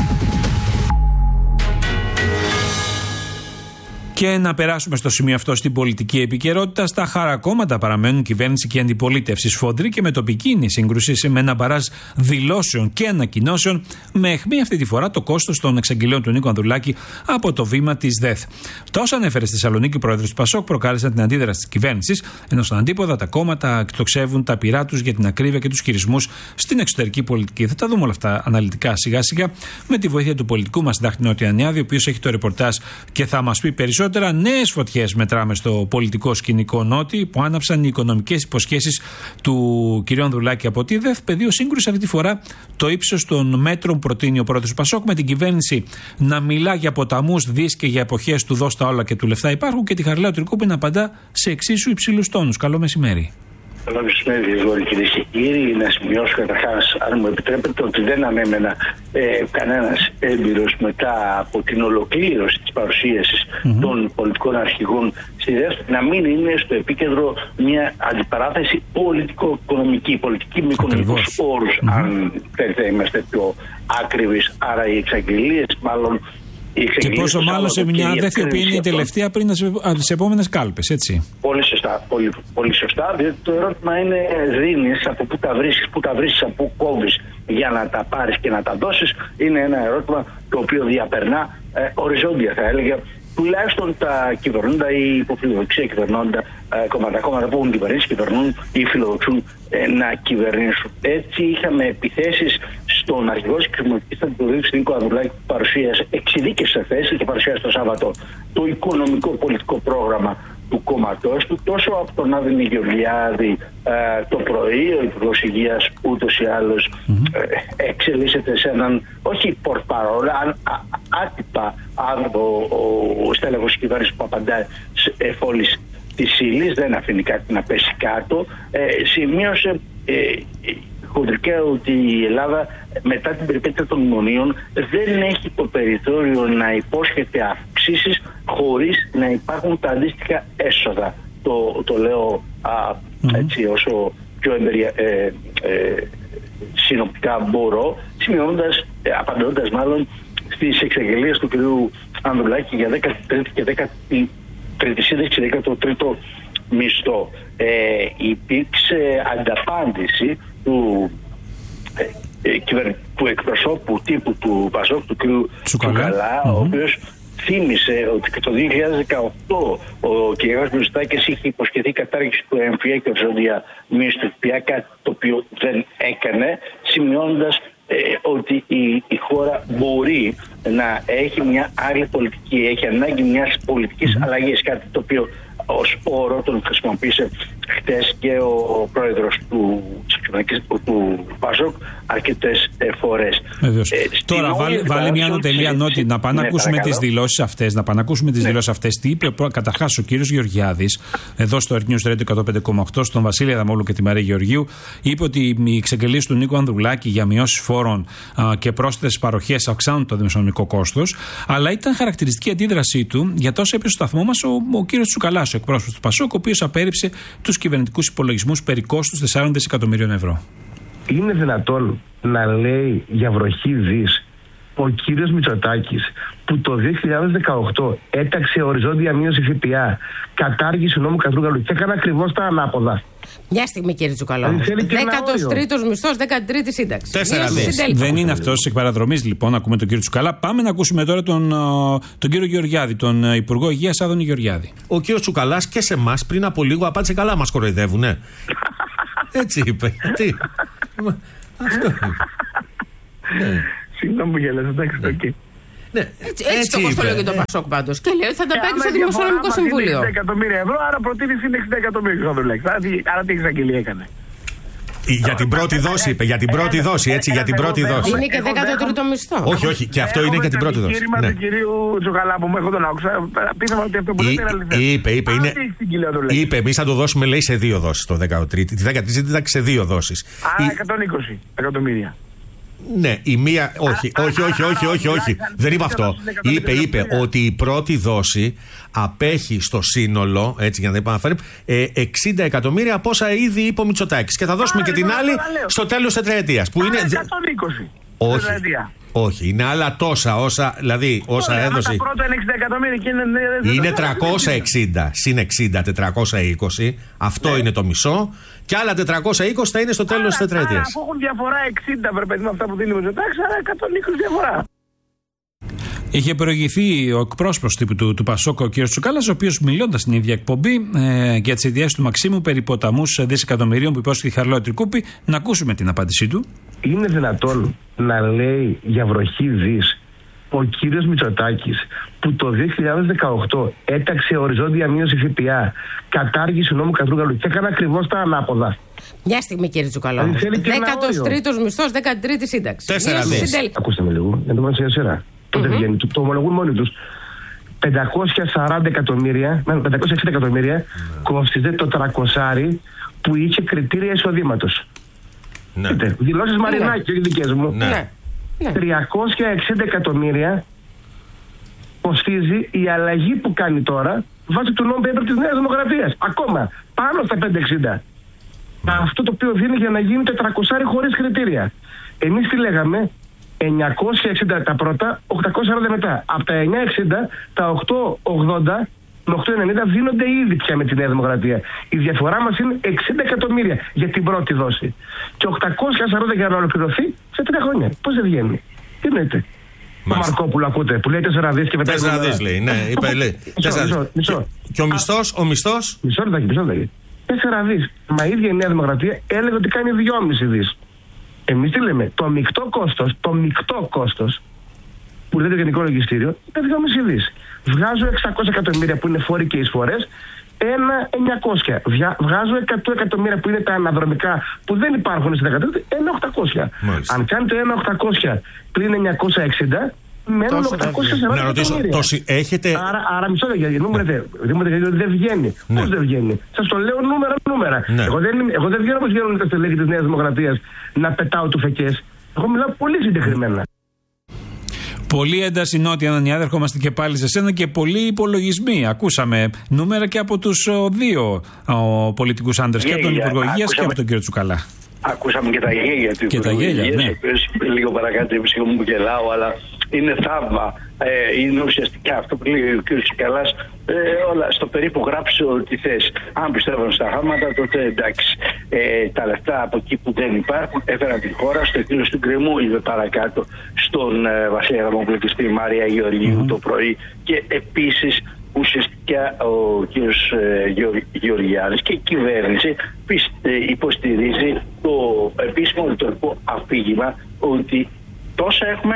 Και να περάσουμε στο σημείο αυτό στην πολιτική επικαιρότητα. Στα χαρακόμματα παραμένουν κυβέρνηση και αντιπολίτευση. Σφοδρή και με τοπική είναι η σύγκρουση, με ένα μπαράζ δηλώσεων και ανακοινώσεων, με αιχμή αυτή τη φορά το κόστος των εξαγγελίων του Νίκου Ανδρουλάκη από το βήμα της ΔΕΘ. Τα όσα ανέφερε στη Θεσσαλονίκη ο πρόεδρος του ΠΑΣΟΚ προκάλεσαν την αντίδραση της κυβέρνησης, ενώ στον αντίποδα τα κόμματα εκτοξεύουν τα πειρά τους για την ακρίβεια και τους χειρισμούς στην εξωτερική πολιτική. Θα τα δούμε όλα αυτά αναλυτικά σιγά-σιγά με τη βοήθεια του πολιτικού μας Συντάκτη Νοτιανιάδη, ο οποίος έχει το ρεπορτάζ και θα μας πει περισσότερο. Νέες φωτιές μετράμε στο πολιτικό σκηνικό Νότι, που άναψαν οι οικονομικές υποσχέσεις του κ. Ανδρουλάκη από τη ΔΕΘ. Πεδίο σύγκρουση αυτή τη φορά το ύψος των μέτρων προτείνει ο πρόεδρος του ΠΑΣΟΚ, με την κυβέρνηση να μιλά για ποταμούς, δις και για εποχές του δώσ' τα όλα και του λεφτά υπάρχουν, και τη Χαριλάου Τρικούπη να απαντά σε εξίσου υψηλούς τόνους. Καλό μεσημέρι. Καλό μεσημέρι, Γρηγόρη, κυρίες και κύριοι. Να σημειώσω καταρχάς, αν μου επιτρέπετε, ότι δεν ανέμενα ε, κανένας έμπειρος μετά από την ολοκλήρωση της παρουσίασης mm-hmm. των πολιτικών αρχηγών στη ΔΕΘ να μην είναι στο επίκεντρο μια αντιπαράθεση πολιτικο-οικονομική, πολιτική με οικονομικούς όρους, mm-hmm. αν θέλετε, είμαστε πιο άκριβες. Άρα οι εξαγγελίες, μάλλον. Και πόσο μάλλον σε μια ΔΕΘ που είναι η τελευταία πριν τις επόμενες κάλπες, έτσι. Πολύ σωστά, πολύ, πολύ σωστά, διότι το ερώτημα είναι δίνεις, από πού τα βρίσκεις, πού τα βρίσκεις, από πού κόβεις για να τα πάρεις και να τα δώσεις. Είναι ένα ερώτημα το οποίο διαπερνά ε, οριζόντια, θα έλεγα, τουλάχιστον τα κυβερνώντα ή υποφιλοδοξία κυβερνώντα ε, κόμματα, κόμματα που έχουν κυβερνήσει, κυβερνούν ή φιλοδοξούν ε, να κυβερνήσουν. Έτσι είχαμε επιθέσεις στον αρχηγό της Κρημονικής Αντιπολίτευσης Νίκο Ανδρουλάκη, που παρουσίασε, εξειδίκευσε θέση και παρουσίασε το Σάββατο το οικονομικό πολιτικό πρόγραμμα του κόμματός του, τόσο από τον Άδωνη Γεωργιάδη ε, το πρωί, ο Υπουργός Υγείας ούτως ή άλλως mm-hmm. ε, εξελίσσεται σε έναν, όχι πορτπαρόλα, αν άτυπα άνθρωπο, ο, ο στέλεχος της κυβέρνησης που απαντάει σε εφόλης της ύλης, δεν αφήνει κάτι να πέσει κάτω. Ε, σημείωσε ε, χοντρικά ότι η Ελλάδα μετά την περιπέτεια των μνημονίων δεν έχει το περιθώριο να υπόσχεται αυξήσεις χωρίς να υπάρχουν τα αντίστοιχα έσοδα. Το, το λέω α, mm-hmm. έτσι όσο πιο εμπερια, ε, ε, συνοπτικά μπορώ, σημειώνοντας, ε, απαντώντας μάλλον στις εξαγγελίες του κ. Ανδρουλάκη για δέκατη τρίτη και δέκατη τρίτη σύνταξη, δέκατο τρίτο μισθό. Ε, υπήρξε ανταπάντηση του, ε, ε, του εκπροσώπου τύπου του ΠΑΣΟΚ, του κ. Τσουκαλά, mm-hmm. ο οποίος θύμισε ότι και το δύο χιλιάδες δεκαοκτώ ο κ. Μητσοτάκης είχε υποσχεθεί κατάργηση του έμφυα και οριζόντια μισθού, κάτι το οποίο δεν έκανε, σημειώνοντας ε, ότι η, η χώρα μπορεί να έχει μια άλλη πολιτική, έχει ανάγκη μιας πολιτικής mm-hmm. αλλαγής, κάτι το οποίο ως όρο τον χρησιμοποίησε χτες και ο πρόεδρος του, του ΠΑΣΟΚ αρκετές φορές. Ε, Τώρα βάλει, βάλει μια ανωτελεία νότη να πάμε να ακούσουμε τις δηλώσεις αυτές. Να πάμε να ακούσουμε τις ναι. δηλώσεις αυτές. Τι είπε καταρχάς ο κύριος Γεωργιάδης, εδώ στο Earth News Radio εκατόν πέντε κόμμα οκτώ, στον Βασίλη Αδαμόλου και τη Μαρία Γεωργίου. Είπε ότι οι εξαγγελίες του Νίκου Ανδρουλάκη για μειώσεις φόρων α, και πρόσθετες παροχές αυξάνουν το δημοσιονομικό κόστος. Αλλά ήταν χαρακτηριστική αντίδρασή του για τόσο είπε στο σταθμό μας ο, ο κύριος Τσουκαλάς, ο εκπρόσωπος του ΠΑΣΟΚ, ο οποίος απέρριψε τους κυβερνητικούς υπολογισμούς περί κόστους τεσσάρων δισεκατομμυρίων ευρώ. Είναι δυνατόν να λέει για βροχή δις ο κύριος Μητσοτάκης, που το δύο χιλιάδες δεκαοκτώ έταξε οριζόντια μείωση ΦΠΑ, κατάργηση νόμου Κατρούγκαλου και έκανε ακριβώς τα ανάποδα? Μια στιγμή, κύριε Τσουκαλό. δέκατος τρίτος μισθός, δέκατη τρίτη σύνταξη. Τέσσερα δις. Δεν είναι αυτός εκ παραδρομής, λοιπόν, ακούμε τον κύριο Τσουκαλά. Πάμε να ακούσουμε τώρα τον, τον κύριο Γεωργιάδη, τον Υπουργό Υγείας Άδωνη Γεωργιάδη. Ο κύριος Τσουκαλάς και σε εμάς πριν από λίγο απάντησε καλά, μας κοροϊδεύουνε. Έτσι είπε. Τι. Αυτό. Συγγνώμη που γέλασα, εντάξει, οκ. Ναι, έτσι, έτσι το κοστόλιο και το ΠΑΣΟΚ πάντως. Και λέει ότι θα τα παίξει στο Δημοσιονομικό Συμβούλιο. εξήντα εκατομμύρια ευρώ, άρα προτείνει είναι εξήντα εκατομμύρια ευρώ. Άρα τι εξαγγελία έκανε? Για την πρώτη δόση είπε, για την πρώτη δώση, έτσι, για την πρώτη δόση. Είναι και δέκατο τρίτο μισθό. Όχι, όχι, και αυτό είναι για την πρώτη δόση. Το επιχείρημα του κυρίου Τσουκαλά που μου έχω τον άκουσα, πίστευα ότι αυτό που λέτε είναι αληθές. Είπε, είπε, είναι. Είπε, εμείς θα το δώσουμε, λέει, σε δύο δόσεις το δεκατρίτο. Τη δέκατη τρίτη σε δύο δόσεις. Άρα εκατόν είκοσι εκατομμύρια. Ναι, η μία. Όχι, όχι, όχι, όχι, όχι, όχι. Δεν είπε αυτό. Είπε, είπε ότι η πρώτη δόση απέχει στο σύνολο, έτσι για να τα επαναφέρουμε, εξήντα εκατομμύρια από όσα ήδη είπε ο Μητσοτάκης. Και θα δώσουμε και την άλλη στο τέλος της τετραετίας. Που είναι. εκατόν είκοσι. Όχι. Όχι, είναι άλλα τόσα όσα, δηλαδή όσα έδωσε. Τα πρώτα είναι εξήντα εκατομμύρια και είναι. Είναι τριακόσια εξήντα συν εξήντα, τετρακόσια είκοσι. Αυτό ναι. είναι το μισό. Και άλλα τετρακόσια είκοσι θα είναι στο τέλος της τετραετίας. Αφού έχουν διαφορά εξήντα, πρέπει με αυτά που δίνει ο Μητσοτάκης, άρα εκατόν είκοσι διαφορά. Είχε προηγηθεί ο εκπρόσωπος του, του, του ΠΑΣΟΚ, ο κ. Τσουκάλας, ο οποίος μιλώντας στην ίδια εκπομπή ε, για τις ιδιαίτερες του Μαξίμου περί ποταμούς δισεκατομμυρίων που υπόσχεται η Χαρλό Τρικούπη, να ακούσουμε την απάντησή του. Είναι δυνατόν να λέει για βροχή δις ο κύριος Μητσοτάκης, που το δύο χιλιάδες δεκαοκτώ έταξε οριζόντια μείωση ΦΠΑ, κατάργηση νόμου Κατρούγκαλου και έκανε ακριβώς τα ανάποδα? Μια στιγμή, κύριε Τσουκαλό. Δέκατος τρίτος μισθός, δέκατη τρίτη σύνταξη. Τέσσερα δις. Ακούστε με λίγο, για το μόνο σε σειρά. Τότε βγαίνει, το ομολογούν μόνοι τους. πεντακόσια σαράντα εκατομμύρια, πεντακόσια εξήντα εκατομμύρια κόστιζε το τρακοσάρι που είχε κριτήρια εισοδήματος. Ναι. Δηλώσεις Μαρινάκη, όχι δικές μου. Ναι. τριακόσια εξήντα εκατομμύρια κοστίζει η αλλαγή που κάνει τώρα βάσει του νόμου paper της Νέας Δημοκρατίας. Ακόμα πάνω στα πεντακόσια εξήντα. Ναι. Αυτό το οποίο δίνει για να γίνει τετρακόσια χωρίς κριτήρια. Εμείς τι λέγαμε? εννιακόσια εξήντα τα πρώτα, οκτακόσια σαράντα μετά. Από τα εννιακόσια εξήντα, τα οκτακόσια ογδόντα με οκτακόσια ενενήντα δίνονται ήδη πια με τη Νέα Δημοκρατία. Η διαφορά μας είναι εξήντα εκατομμύρια για την πρώτη δόση. Και οκτακόσια σαράντα για να ολοκληρωθεί σε τρία χρόνια. Πώς δεν βγαίνει? Τι λέτε? Ο Μαρκόπουλο ακούτε που λέει τέσσερα δις και μετά. τέσσερα δις λέει, ναι, είπε, λέει. Μισό, μισό. Και ο μισθός, ο μισθός. Μισό λεπτάκι, μισό λεπτάκι. τέσσερα δις. Μα η ίδια η Νέα Δημοκρατία έλεγε ότι κάνει δυόμισι δις. Εμείς τι λέμε? Το μεικτό κόστος, το μεικτό κόστος που λέει το Γενικό Λογιστήριο είναι δυόμισι δις. Βγάζω εξακόσια εκατομμύρια που είναι φόροι και εισφορές, ένα εννιακόσια. Βγάζω εκατό εκατομμύρια που είναι τα αναδρομικά που δεν υπάρχουν στην δεκατρίτη, ένα οκτακόσια. Μάλιστα. Αν κάνετε ένα οκτακόσια πλην εννιακόσια εξήντα, μένουν οκτακόσια σαράντα εκατομμύρια. Έχετε... Άρα, άρα μισό λεπτό, δεν βγαίνει. Ναι. Πώς δεν βγαίνει? Σας το λέω νούμερα νούμερα. Ναι. Εγώ, δεν, εγώ δεν βγαίνω όπως βγαίνουν τα στελέχη της Νέας Δημοκρατίας να πετάω του φεκές. Εγώ μιλάω πολύ συγκεκριμένα. Πολύ ένταση νότια, Ανανιάδη, ερχόμαστε και πάλι σε σένα και πολλοί υπολογισμοί. Ακούσαμε νούμερα και από τους δύο ο, πολιτικούς άντρες, και από τον Υπουργό Υγείας και από τον κύριο Τσουκαλά. Ακούσαμε και τα γέλια του Υπουργού Υγείας, ναι. Λίγο παρακάτω είμαι μου γελάω, αλλά είναι θαύμα. Ε, είναι ουσιαστικά αυτό που λέει ο κ. Τσουκαλάς, ε, όλα στο περίπου γράψω ό,τι θες. Αν πιστεύω στα χάματα, τότε εντάξει. Ε, τα λεφτά από εκεί που δεν υπάρχουν έφεραν την χώρα στο εκδήλωση του γκρεμού, είπε παρακάτω στον ε, Βασίλη Αδαμόπουλο και στη Μαρία Γεωργίου mm-hmm. το πρωί. Και επίσης ουσιαστικά ο κ. Γεωργιάδης και η κυβέρνηση πιστε, υποστηρίζει το επίσημο ρητορικό αφήγημα ότι τόσα έχουμε,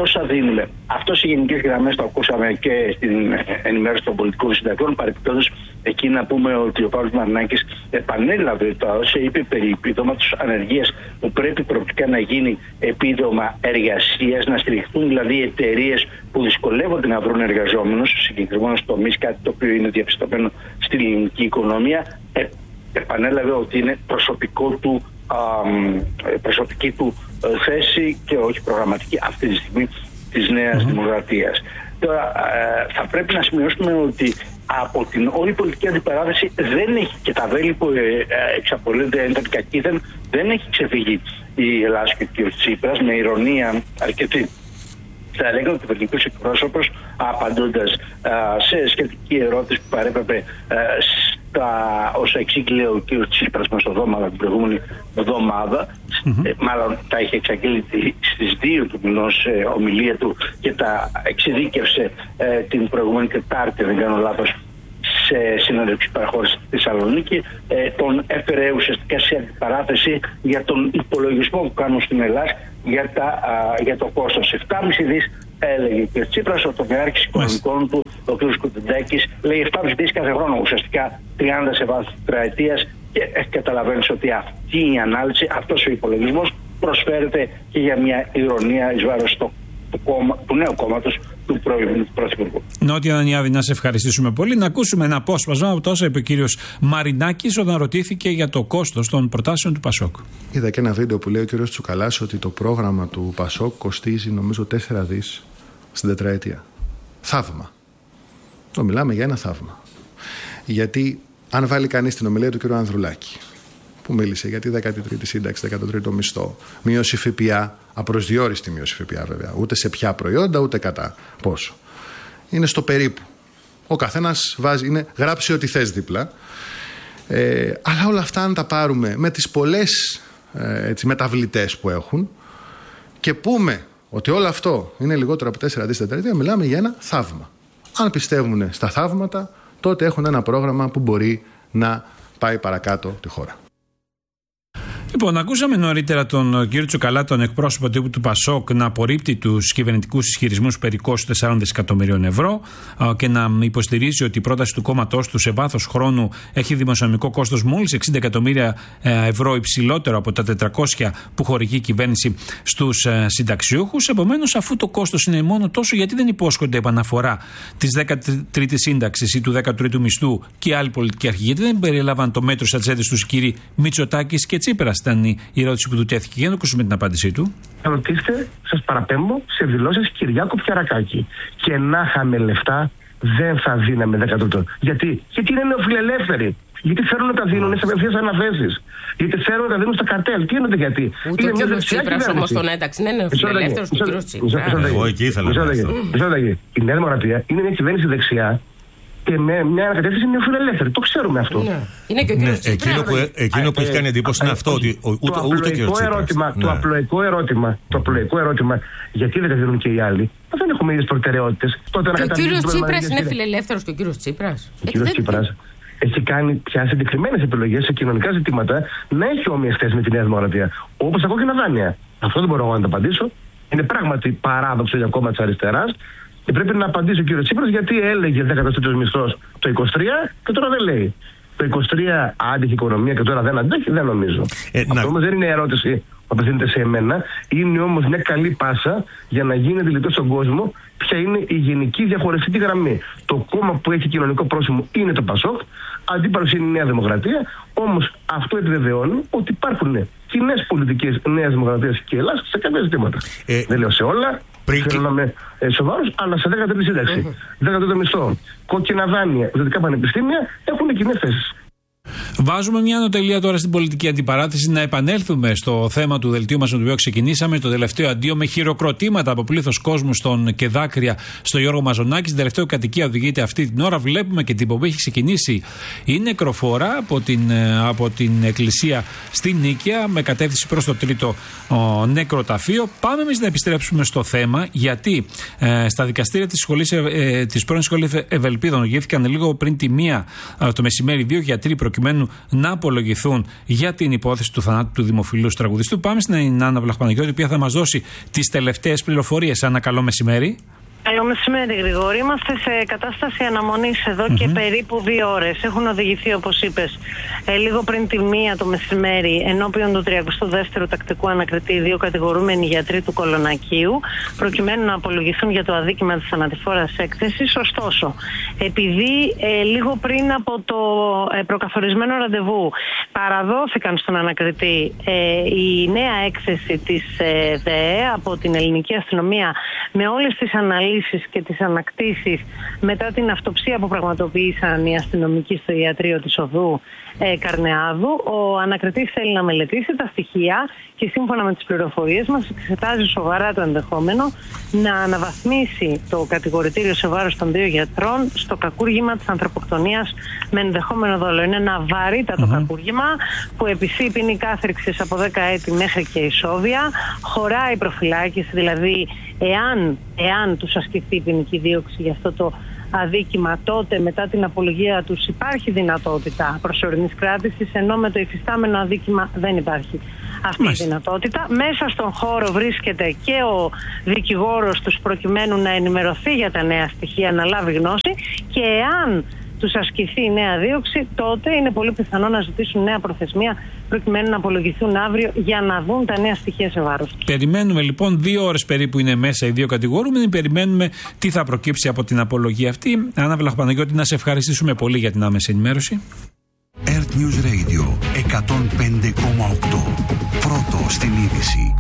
τόσα δίνουμε. Αυτό σε γενικές γραμμές το ακούσαμε και στην ενημέρωση των πολιτικών συντακτών. Παρεπιπτόντως, εκεί να πούμε ότι ο Παύλος Μαρινάκης επανέλαβε το όσα είπε περί επιδόματος ανεργίας, που πρέπει προοπτικά να γίνει επίδομα εργασίας, να στηριχθούν δηλαδή εταιρείες που δυσκολεύονται να βρουν εργαζόμενους σε συγκεκριμένους τομείς, κάτι το οποίο είναι διαπιστωμένο στην ελληνική οικονομία. Ε, επανέλαβε ότι είναι προσωπικό του, α, προσωπική του θέση και όχι προγραμματική αυτή τη στιγμή της Νέας mm-hmm. Δημοκρατίας. Τώρα ε, θα πρέπει να σημειώσουμε ότι από την όλη πολιτική αντιπαράθεση δεν έχει, και τα βέλη που ε, εξαπολύονται εντατικά δεν, δεν έχει ξεφύγει η Ελλάδα και ο Τσίπρας, με ηρωνία αρκετή. Θα έλεγα ότι ο κυβερνητικός εκπρόσωπος, απαντώντας σε σχετική ερώτηση που παρέπεπε στα όσα εξήγηλε ο κ. Τσίπρας μας στο Δώμα την προηγούμενη εβδομάδα, mm-hmm. ε, μάλλον τα είχε εξαγγείλει στις δύο του μηνός ε, ομιλία του και τα εξειδίκευσε ε, την προηγούμενη Τετάρτη, δεν κάνω λάθος, σε συνέντευξη παραχώρηση στη Θεσσαλονίκη, ε, τον έφερε ουσιαστικά σε αντιπαράθεση για τον υπολογισμό που κάνουν στην Ελλάδα για, τα, α, για το κόστος. επτά κόμμα πέντε δις έλεγε και ο Τσίπρας, ο τομεάρχης οικονομικών του, ο κ. Κουτεντάκης, λέει επτά κόμμα πέντε δις κάθε χρόνο, ουσιαστικά τριάντα σε βάθος τετραετίας, και ε, καταλαβαίνεις ότι αυτή η ανάλυση, αυτός ο υπολογισμός προσφέρεται και για μια ηρωνία εις βάρος του, του, κόμμα, του νέου κόμματος του πρώην Πρωθυπουργού. Νότια Δανιάδη, να σε ευχαριστήσουμε πολύ. Να ακούσουμε ένα απόσπασμα από το όσα είπε ο κύριος Μαρινάκης όταν ρωτήθηκε για το κόστος των προτάσεων του Πασόκ. Είδα και ένα βίντεο που λέει ο κύριος Τσουκαλάς ότι το πρόγραμμα του Πασόκ κοστίζει νομίζω τέσσερα δις στην τετραετία. Θαύμα. Το μιλάμε για ένα θαύμα. Γιατί αν βάλει κανείς την ομιλία του κύριου Ανδρουλάκη, που μίλησε για τη δέκατη τρίτη σύνταξη, δέκατο τρίτο μισθό, μείωση ΦΠΑ, απροσδιόριστη μείωση ΦΠΑ βέβαια, ούτε σε ποια προϊόντα, ούτε κατά πόσο. Είναι στο περίπου. Ο καθένας βάζει, είναι γράψει ό,τι θες δίπλα. Ε, αλλά όλα αυτά αν τα πάρουμε με τις πολλές ε, έτσι, μεταβλητές που έχουν και πούμε ότι όλο αυτό είναι λιγότερο από τέσσερα δις τετραετία, μιλάμε για ένα θαύμα. Αν πιστεύουν στα θαύματα, τότε έχουν ένα πρόγραμμα που μπορεί να πάει παρακάτω τη χώρα. Λοιπόν, ακούσαμε νωρίτερα τον κύριο Τσουκαλά, τον εκπρόσωπο τύπου του Πασόκ, να απορρίπτει τους κυβερνητικούς ισχυρισμούς περί κόστου τεσσάρων δισεκατομμυρίων ευρώ και να υποστηρίζει ότι η πρόταση του κόμματός του σε βάθος χρόνου έχει δημοσιονομικό κόστος μόλις εξήντα εκατομμύρια ευρώ, υψηλότερο από τα τετρακόσια που χορηγεί η κυβέρνηση στους συνταξιούχους. Επομένως, αφού το κόστος είναι μόνο τόσο, γιατί δεν υπόσχονται επαναφορά της δέκατης τρίτης σύνταξης ή του δέκατου τρίτου μισθού και άλλοι πολιτικοί αρχηγοί? Γιατί δεν περιέλαβαν το μέτρο στις ατζέντες τους οι κύριοι Μητσοτάκης και Τσίπρας? Ήταν η ερώτηση που του τέθηκε. Για να ακούσουμε την απάντησή του. Ρωτήστε, σας παραπέμπω, σε δηλώσεις Κυριάκου Πιαρακάκη. Και να είχαμε λεφτά, δεν θα δίναμε δέκατο. Γιατί? Γιατί είναι νεοφιλελεύθεροι. Γιατί θέλουν να τα δίνουν σε απευθείας αναθέσεις. Γιατί θέλουν να τα δίνουν στα καρτέλ. Τι εννοείται γιατί? Ούτε ο κύριος Τσίπρας όμως τον ένταξη. Είναι νεοφιλελεύθερος ο κύριος Τσίπρας. Εγώ εκεί ήθελα να πω. Η Νέα Δημοκρατία είναι μια κυβέρνηση δεξιά και με μια ανακατεύθυνση νεοφιλελεύθερη. Το ξέρουμε αυτό. Ναι. Είναι και ο κύριος ναι, εκείνο που, εκείνο που έχει κάνει εντύπωση είναι αυτό, ότι ούτε ο κύριος Τσίπρας. Το απλοϊκό ερώτημα, το απλοϊκό ερώτημα, γιατί δεν τα δίνουν και οι άλλοι? Δεν έχουμε ίδιες προτεραιότητες. Και ο κύριος Τσίπρας είναι φιλελεύθερος και ο κύριος Τσίπρας. Ο κύριος Τσίπρας έχει κάνει πια συγκεκριμένες επιλογές σε κοινωνικά ζητήματα να έχει όμοιες θέσεις με τη Νέα Δημοκρατία. Όπως τα κόκκινα δάνεια. Αυτό δεν μπορώ εγώ να το απαντήσω. Είναι πράγματι παράδοξο για κόμμα της αριστεράς. Και πρέπει να απαντήσει ο κύριος Τσίπρας γιατί έλεγε δέκατος τρίτος μισθός το είκοσι τρία και τώρα δεν λέει. Το είκοσι τρία άντυχε η οικονομία και τώρα δεν αντέχει, δεν νομίζω. Ε, Αυτό να... όμως δεν είναι ερώτηση που απευθύνεται σε εμένα. Είναι όμως μια καλή πάσα για να γίνει αντιληπτό στον κόσμο ποια είναι η γενική διαχωριστική γραμμή. Το κόμμα που έχει κοινωνικό πρόσημο είναι το Πασόκ, αντίπαλος είναι η Νέα Δημοκρατία. Όμως αυτό επιβεβαιώνει ότι υπάρχουν κοινές πολιτικές Νέας Δημοκρατίας και Ελλάδας σε κάποια ζητήματα. Ε, δεν λέω σε όλα. Πριν... Θέλω να είμαι ε, σοβαρός, αλλά σε δέκατη τρίτη σύνταξη, mm-hmm. δέκατο τρίτο μισθό, κόκκινα δάνεια, ιδιωτικά πανεπιστήμια έχουν κοινές θέσεις. Βάζουμε μια ανωτελεία τώρα στην πολιτική αντιπαράθεση. Να επανέλθουμε στο θέμα του δελτίου μας με το οποίο ξεκινήσαμε, το τελευταίο αντίο με χειροκροτήματα από πλήθος κόσμου στον και δάκρυα στο Γιώργο Μαζονάκη. Στην τελευταία κατοικία οδηγείται αυτή την ώρα. Βλέπουμε και την εκπομπή έχει ξεκινήσει η νεκροφορά από την, από την εκκλησία στην Νίκαια με κατεύθυνση προς το τρίτο ο, νεκροταφείο. Πάμε εμείς να επιστρέψουμε στο θέμα, γιατί ε, στα δικαστήρια της, σχολής, ε, της πρώην σχολής Ευελπίδων οδηγήθηκαν λίγο πριν τη μία ε, το μεσημέρι δύο γιατροί προκειμένου να απολογηθούν για την υπόθεση του θανάτου του δημοφιλούς τραγουδιστού. Πάμε στην Άννα Βλαχπαναγιώτη, η οποία θα μας δώσει τις τελευταίες πληροφορίες. Άννα, καλό μεσημέρι. Καλό μεσημέρι, Γρηγόρη. Είμαστε σε κατάσταση αναμονής εδώ mm-hmm. και περίπου δύο ώρες. Έχουν οδηγηθεί, όπως είπες, ε, λίγο πριν τη μία το μεσημέρι ενώπιον του τριακοστού δεύτερου Τακτικού Ανακριτή δύο κατηγορούμενοι γιατροί του Κολονακίου, προκειμένου να απολογηθούν για το αδίκημα της θανατηφόρας έκθεσης. Ωστόσο, επειδή ε, λίγο πριν από το ε, προκαθορισμένο ραντεβού παραδόθηκαν στον ανακριτή ε, η νέα έκθεση της ε, ΔΕΕ από την ελληνική αστυνομία με όλες τις αναλύσεις και τις ανακτήσεις μετά την αυτοψία που πραγματοποίησαν οι αστυνομικοί στο ιατρείο της Οδού ε, Καρνεάδου, ο ανακριτής θέλει να μελετήσει τα στοιχεία και σύμφωνα με τις πληροφορίες μας εξετάζει σοβαρά το ενδεχόμενο να αναβαθμίσει το κατηγορητήριο σε βάρος των δύο γιατρών στο κακούργημα της ανθρωποκτονίας με ενδεχόμενο δόλο. Είναι ένα βαρύτατο mm-hmm. κακούργημα που επισεί ποινή κάθριξης από δέκα έτη μέχρι και ισόβια, χωράει προφυλάκηση, δηλαδή εάν, εάν τους ασκηθεί ποινική δίωξη για αυτό το αδίκημα, τότε μετά την απολογία τους υπάρχει δυνατότητα προσωρινής κράτησης, ενώ με το υφιστάμενο αδίκημα δεν υπάρχει αυτή Μάλιστα. η δυνατότητα. Μέσα στον χώρο βρίσκεται και ο δικηγόρος τους προκειμένου να ενημερωθεί για τα νέα στοιχεία, να λάβει γνώση, και εάν τους ασκηθεί η νέα δίωξη, τότε είναι πολύ πιθανό να ζητήσουν νέα προθεσμία προκειμένου να απολογηθούν αύριο για να δουν τα νέα στοιχεία σε βάρος τους. Περιμένουμε λοιπόν, δύο ώρες περίπου είναι μέσα οι δύο κατηγορούμενοι, περιμένουμε τι θα προκύψει από την απολογία αυτή. Άννα Βλαχπαναγιώτη, να σε ευχαριστήσουμε πολύ για την άμεση ενημέρωση. Earth News Radio εκατόν πέντε κόμμα οκτώ. Πρώτο στην είδηση.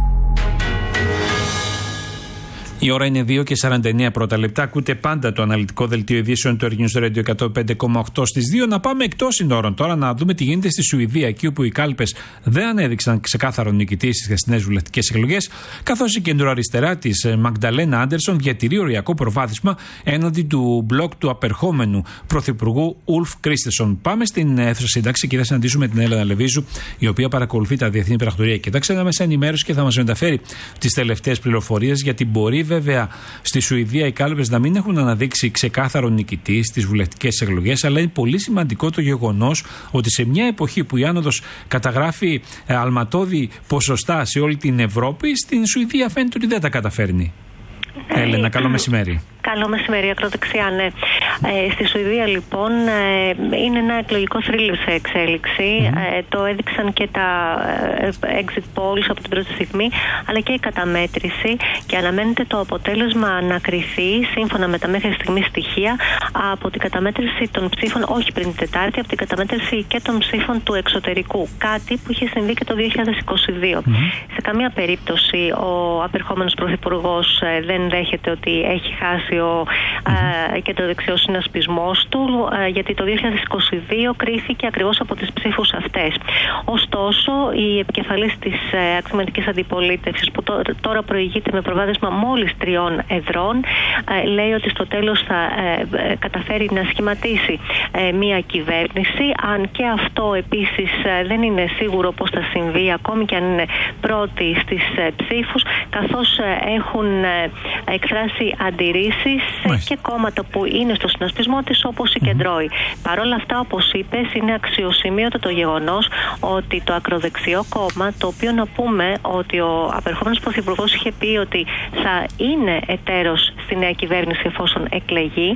Η ώρα είναι δύο και σαράντα εννέα πρώτα λεπτά. Ακούτε πάντα το αναλυτικό δελτίο ειδήσεων του Earth News Radio εκατόν πέντε κόμμα οκτώ στις δύο. Να πάμε εκτός συνόρων τώρα, να δούμε τι γίνεται στη Σουηδία, εκεί όπου οι κάλπες δεν ανέδειξαν ξεκάθαρο νικητή στις χθεσινές βουλευτικές εκλογές, καθώς η κεντροαριστερά της Μαγνταλένα Άντερσον διατηρεί οριακό προβάδισμα έναντι του μπλοκ του απερχόμενου πρωθυπουργού Ουλφ Κρίστεσον. Πάμε στην αίθουσα σύνταξη και θα συναντήσουμε την Έλενα Λεβίζου, η οποία παρακολουθεί τα διεθνή πρακτορία και τα ξένα μέσα ενημέρωση και θα μας μεταφέρει τις τελευταίες πληροφορίες, γιατί μπορεί βέβαια στη Σουηδία οι κάλπες να μην έχουν αναδείξει ξεκάθαρο νικητή στις βουλευτικές εκλογές, αλλά είναι πολύ σημαντικό το γεγονός ότι σε μια εποχή που η άνοδος καταγράφει ε, αλματώδη ποσοστά σε όλη την Ευρώπη, στην Σουηδία φαίνεται ότι δεν τα καταφέρνει. Ε, Έλενα, καλό μεσημέρι. Καλό μεσημέρι, ακροδεξιά, ναι. Ε, στη Σουηδία, λοιπόν, ε, είναι ένα εκλογικό θρύλο σε εξέλιξη. Mm-hmm. Ε, το έδειξαν και τα ε, exit polls από την πρώτη στιγμή, αλλά και η καταμέτρηση, και αναμένεται το αποτέλεσμα να κριθεί σύμφωνα με τα μέχρι στιγμή στοιχεία από την καταμέτρηση των ψήφων, όχι πριν την Τετάρτη, από την καταμέτρηση και των ψήφων του εξωτερικού. Κάτι που είχε συμβεί και το δύο χιλιάδες είκοσι δύο. Mm-hmm. Σε καμία περίπτωση ο απερχόμενος πρωθυπουργός ε, δεν δέχεται ότι έχει χάσει ο mm-hmm. ε, κεντροδεξιός συνασπισμός του, ε, γιατί το δύο χιλιάδες είκοσι δύο κρίθηκε ακριβώς από τις ψήφους αυτές. Ωστόσο, η επικεφαλής της ε, αξιωματικής αντιπολίτευσης, που τω, τώρα προηγείται με προβάδισμα μόλις τριών εδρών, ε, λέει ότι στο τέλος θα ε, ε, καταφέρει να σχηματίσει ε, μία κυβέρνηση, αν και αυτό επίσης ε, δεν είναι σίγουρο πώς θα συμβεί, ακόμη και αν είναι πρώτη στις ε, ψήφους, καθώς ε, έχουν ε, εκφράσει αντιρρήσεις και κόμματα που είναι στο συνασπισμό της, όπως η Κεντρώη. Παρ' όλα αυτά, όπως είπες, είναι αξιοσημείωτο το γεγονός ότι το ακροδεξιό κόμμα, το οποίο να πούμε ότι ο απερχόμενος πρωθυπουργός είχε πει ότι θα είναι εταίρος στη νέα κυβέρνηση εφόσον εκλεγεί,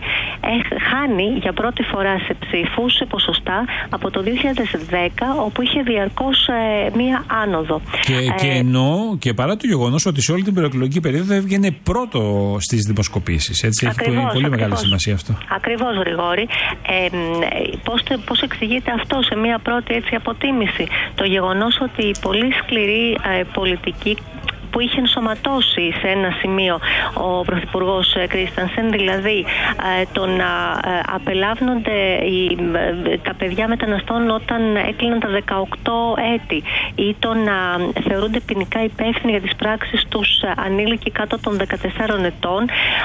χάνει για πρώτη φορά σε ψήφους, σε ποσοστά, από το δύο χιλιάδες δέκα, όπου είχε διαρκώς ε, μία άνοδο. Και, ε, και ενώ και παρά το γεγονός ότι σε όλη την προεκλογική περίοδο έβγαινε πρώτο στις δημοσκοπήσεις. Έτσι, ακριβώς, έχει πολύ ακριβώς, μεγάλη σημασία αυτό. Ακριβώς, Γρηγόρη. Ε, πώς, πώς εξηγείται αυτό σε μια πρώτη έτσι αποτίμηση? Το γεγονός ότι η πολύ σκληρή ε, πολιτική που είχε ενσωματώσει σε ένα σημείο ο πρωθυπουργός Κρίστανσεν, δηλαδή ε, το να ε, απελάβνονται οι, ε, τα παιδιά μεταναστών όταν έκλειναν τα δεκαοκτώ έτη, ή το να θεωρούνται ποινικά υπεύθυνοι για τις πράξεις τους ανήλικοι κάτω των δεκατεσσάρων ετών.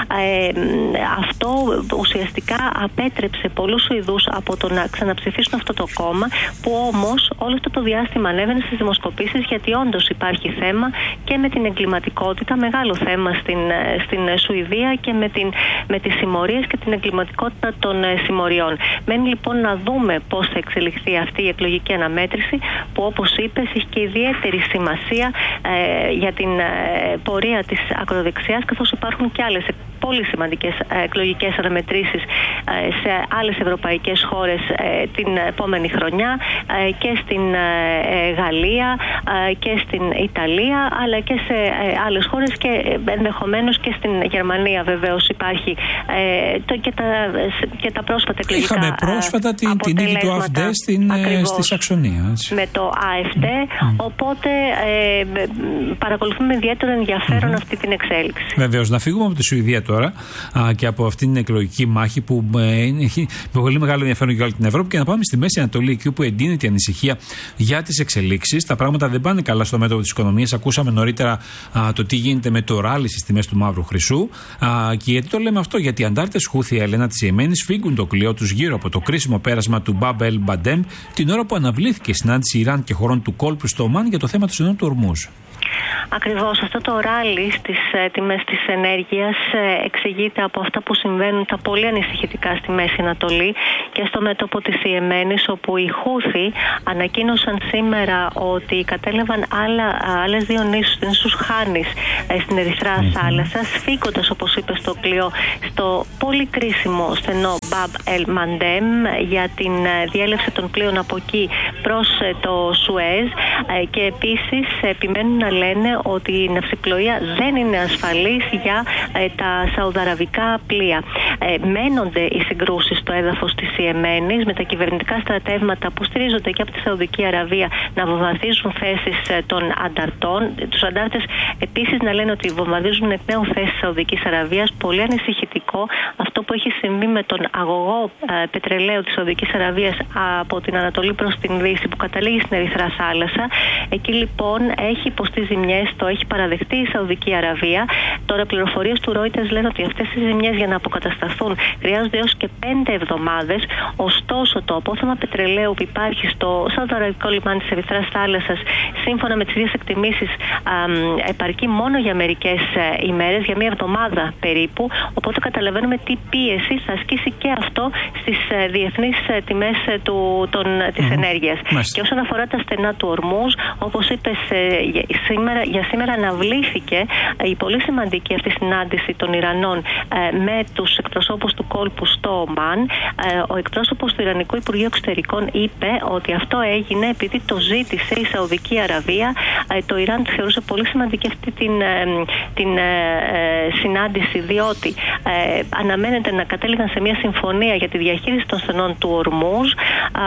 Ε, αυτό ουσιαστικά απέτρεψε πολλούς Σουηδούς από το να ξαναψηφίσουν αυτό το κόμμα, που όμως όλο αυτό το διάστημα ανέβαινε στις δημοσκοπήσεις, γιατί όντως υπάρχει θέμα και με την την εγκληματικότητα, μεγάλο θέμα στην, στην Σουηδία και με, την, με τις συμμορίες και την εγκληματικότητα των συμμοριών. Μένει λοιπόν να δούμε πώς θα εξελιχθεί αυτή η εκλογική αναμέτρηση, που όπως είπες έχει και ιδιαίτερη σημασία ε, για την ε, πορεία της ακροδεξιάς, καθώς υπάρχουν και άλλες πολύ σημαντικές εκλογικές αναμετρήσεις σε άλλες ευρωπαϊκές χώρες την επόμενη χρονιά, και στην Γαλλία και στην Ιταλία, αλλά και σε άλλες χώρες και ενδεχομένως και στην Γερμανία βεβαίως υπάρχει και τα, και τα πρόσφατα εκλογικά Είχαμε πρόσφατα την, την νίκη του ΑφΝΤΕ στην, στη Σαξονία. Έτσι. Με το ΑφΝΤΕ, mm. οπότε ε, παρακολουθούμε με ιδιαίτερο ενδιαφέρον mm-hmm. αυτή την εξέλιξη. Βεβαίως, να φύγουμε από τη Σουηδία τώρα α, και από αυτήν την εκλογική μάχη που ε, έχει πολύ μεγάλο ενδιαφέρον για όλη την Ευρώπη, και να πάμε στη Μέση Ανατολή, εκεί όπου εντείνεται η ανησυχία για τις εξελίξεις. Τα πράγματα δεν πάνε καλά στο μέτωπο της οικονομίας. Ακούσαμε νωρίτερα α, το τι γίνεται με το ράλι στις τιμές του μαύρου χρυσού. Α, και γιατί το λέμε αυτό? Γιατί οι αντάρτες Χούθι, Έλενα, της Ιεμένης φύγουν το κλειό τους γύρω από το κρίσιμο πέρασμα του Μπαμπ ελ Μπαντέμ την ώρα που αναβλήθηκε η συνάντηση Ιράν και χωρών του κόλπου στο Ομάν για το θέμα του στενού του Ορμούζ. Ακριβώς, αυτό το ράλι στις ε, τιμές της ενέργειας ε, εξηγείται από αυτά που συμβαίνουν τα πολύ ανησυχητικά στη Μέση Ανατολή και στο μέτωπο της Ιεμένης, όπου οι Χούθι ανακοίνωσαν σήμερα ότι κατέλαβαν άλλα, άλλες δύο νήσους, την νήσους Χάνης ε, στην Ερυθρά mm-hmm. θάλασσα, σφίγγοντας, όπως είπε στο κλειό, στο πολύ κρίσιμο στενό Μπαμπ ελ Μαντέμ για την ε, διέλευση των πλοίων από εκεί προς ε, το Σουέζ, ε, και επίσης επιμένουν να λένε ότι η ναυσιπλοεία δεν είναι ασφαλής για ε, τα σαουδαραβικά πλοία. Ε, μένονται οι συγκρούσεις στο έδαφος της Ιεμένης, με τα κυβερνητικά στρατεύματα που στηρίζονται και από τη Σαουδική Αραβία να βομβαρδίζουν θέσεις ε, των ανταρτών. Τους αντάρτες επίσης να λένε ότι βομβαρδίζουν εκ νέου θέσεις της Σαουδικής Αραβίας. Πολύ ανησυχητικό αυτό που έχει συμβεί με τον αγωγό ε, πετρελαίου της Σαουδικής Αραβίας από την Ανατολή προς την Δύση, που καταλήγει στην Ερυθρά θάλασσα. Εκεί λοιπόν έχει υποστεί ζημιές, το έχει παραδεχτεί η Σαουδική Αραβία. Τώρα πληροφορίες του Reuters λένε ότι αυτές οι ζημιές για να αποκατασταθούν χρειάζονται έως και πέντε εβδομάδες. Ωστόσο, το απόθεμα πετρελαίου που υπάρχει στο Σαουδαραβικό λιμάνι της Ερυθράς θάλασσας, σύμφωνα με τις ίδιες εκτιμήσεις, επαρκεί μόνο για μερικές ημέρες, για μία εβδομάδα περίπου. Οπότε καταλαβαίνουμε τι πίεση θα ασκήσει και αυτό στις διεθνείς τιμές του, των, της mm-hmm. ενέργειας. Μάλιστα. Και όσον αφορά τα στενά του Ορμούζ, όπως είπες, σήμερα, για σήμερα αναβλήθηκε η πολύ σημαντική αυτή συνάντηση των Ιρανών ε, με τους εκπροσώπους του κόλπου στο Ομάν. Ε, ο εκπρόσωπος του Ιρανικού Υπουργείου Εξωτερικών είπε ότι αυτό έγινε επειδή το ζήτησε η Σαουδική Αραβία. Ε, το Ιράν θεωρούσε πολύ σημαντική αυτή την, ε, την ε, συνάντηση, διότι ε, αναμένεται να κατέληγαν σε μια συμφωνία για τη διαχείριση των στενών του Ορμούζ, ε,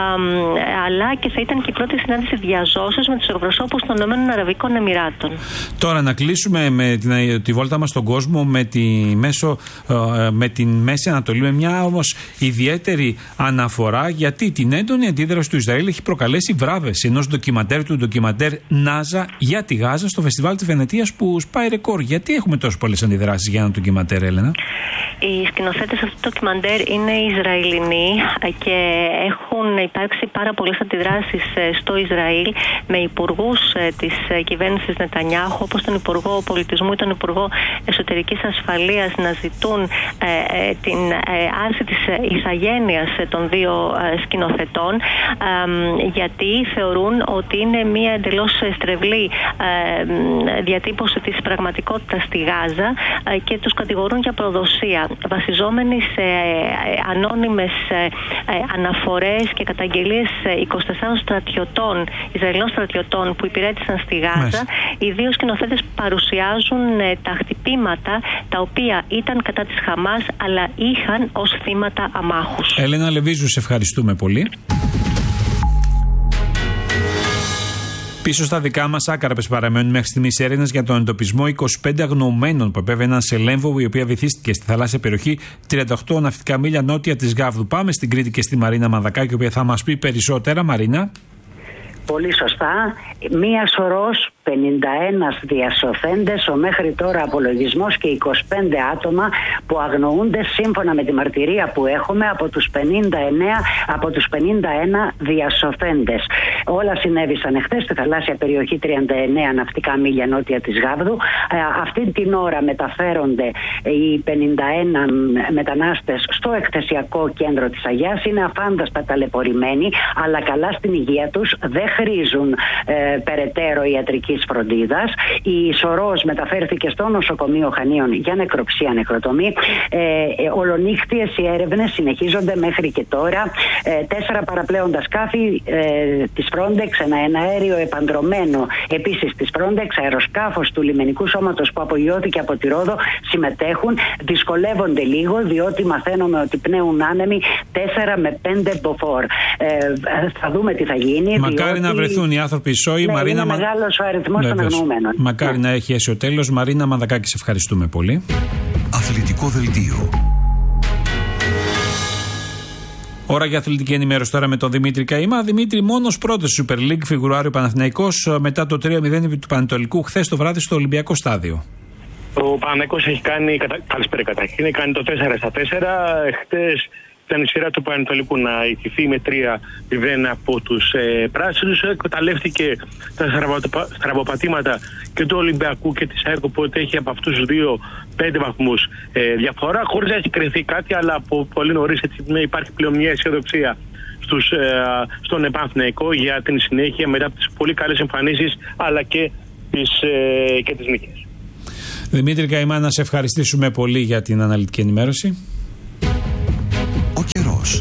αλλά και θα ήταν και η πρώτη συνάντηση διαζώσεως με τους εκπροσώπους των ΗΠΑ. Τώρα να κλείσουμε με την, τη βόλτα μας στον κόσμο με, τη, μέσω, ε, με την Μέση Ανατολή, με μια όμως ιδιαίτερη αναφορά, γιατί την έντονη αντίδραση του Ισραήλ έχει προκαλέσει βράβευση ενός ντοκιμαντέρ, του ντοκιμαντέρ Νάζα για τη Γάζα στο φεστιβάλ της Βενετίας, που σπάει ρεκόρ. Γιατί έχουμε τόσο πολλές αντιδράσεις για ένα ντοκιμαντέρ, Έλενα? Οι σκηνοθέτες αυτού του ντοκιμαντέρ είναι Ισραηλινοί και έχουν υπάρξει πάρα πολλές αντιδράσεις στο Ισραήλ με υπουργούς της κυβέρνησης Νετανιάχου, όπως τον Υπουργό Πολιτισμού ή τον Υπουργό Εσωτερικής Ασφαλείας, να ζητούν ε, ε, την ε, άρση της ηθαγένειας των δύο ε, σκηνοθετών, ε, γιατί θεωρούν ότι είναι μια εντελώς στρεβλή ε, διατύπωση της πραγματικότητας στη Γάζα ε, και τους κατηγορούν για προδοσία, βασιζόμενοι σε ε, ανώνυμες ε, ε, αναφορές και καταγγελίες είκοσι τεσσάρων στρατιωτών, Ισραηλινών στρατιωτών που υπηρέτησαν στη Γάζα. Μάλιστα. Οι δύο σκηνοθέτες παρουσιάζουν ε, τα χτυπήματα τα οποία ήταν κατά της Χαμάς, αλλά είχαν ως θύματα αμάχους. Έλενα Λεβίζου, σε ευχαριστούμε πολύ. Πίσω στα δικά μας άκαρπες παραμένουν μέχρι στιγμής έρευνες για τον εντοπισμό είκοσι πέντε αγνοωμένων που επέβαιναν σε Λέμβο, η οποία βυθίστηκε στη θαλάσσια περιοχή τριάντα οκτώ ναυτικά μίλια νότια της Γάβδου. Πάμε στην Κρήτη και στη Μαρίνα Μανδακάκη, η οποία θα μας πει περισσότερα. Μαρίνα. Πολύ σωστά. Μία σωρός πενήντα ένα διασωθέντες ο μέχρι τώρα απολογισμός και είκοσι πέντε άτομα που αγνοούνται σύμφωνα με τη μαρτυρία που έχουμε από τους πενήντα εννέα από τους πενήντα ένα διασωθέντες. Όλα συνέβησαν εχθές στη θαλάσσια περιοχή τριάντα εννέα ναυτικά μίλια νότια της Γάβδου. Ε, αυτή την ώρα μεταφέρονται οι πενήντα ένα μετανάστες στο εκθεσιακό κέντρο της Αγιάς. Είναι αφάνταστα ταλαιπωρημένοι, αλλά καλά στην υγεία τους, δεν χρήζουν ε, περαιτέρω ιατρικής φροντίδας. Η σωρός μεταφέρθηκε στο νοσοκομείο Χανίων για νεκροψία, νεκροτομή. Ε, ε, ολονύχτιες οι έρευνες συνεχίζονται μέχρι και τώρα. Ε, τέσσερα παραπλέοντα σκάφη ε, της Frontex, ένα εναέριο επανδρομένο επίσης της Frontex, αεροσκάφος του λιμενικού σώματος που απογειώθηκε από τη Ρόδο συμμετέχουν. Δυσκολεύονται λίγο διότι μαθαίνουμε ότι πνέουν άνεμοι τέσσερα με πέντε μποφόρ. Ε, θα δούμε τι θα γίνει. Μακάρι διότι... να βρεθούν οι άνθρωποι ισόοι. Ναι, Μαρίνα, είναι μα... μεγάλος ο αριθμός των αγνοούμενων. Μακάρι ναι. να έχει έσει ο τέλος. Μαρίνα Μανδακάκη, σε ευχαριστούμε πολύ. Αθλητικό δελτίο. Ώρα για αθλητική ενημέρωση τώρα με τον Δημήτρη Καημά. Δημήτρη, μόνος πρώτος στη Super League φιγουράρει ο Παναθηναϊκός μετά το τρία μηδέν του Πανετολικού χθες το βράδυ στο Ολυμπιακό Στάδιο. Ο Παναθηναϊκός έχει κάνει, καλησπέρα καταρχήν, έχει κάνει το τέσσερα στα τέσσερα. Χτες ήταν η σειρά του Πανετολικού να ιτηθεί με τρία μηδέν από τους ε, πράσινους. Εκμεταλλεύτηκε τα στραβοπατήματα και του Ολυμπιακού και της ΑΕΚ, οπότε έχει από αυτούς τους δύο πέντε βαθμούς ε, διαφορά, χωρίς να έχει κρυθεί κάτι, αλλά από πολύ νωρίς έτσι, υπάρχει πλέον μια αισιοδοξία στους, ε, στον Παναθηναϊκό για την συνέχεια μετά από τις πολύ καλές εμφανίσεις αλλά και τις, ε, και τις νίκες. Δημήτρη Καημά, να σε ευχαριστήσουμε πολύ για την αναλυτική ενημέρωση. Ο καιρός.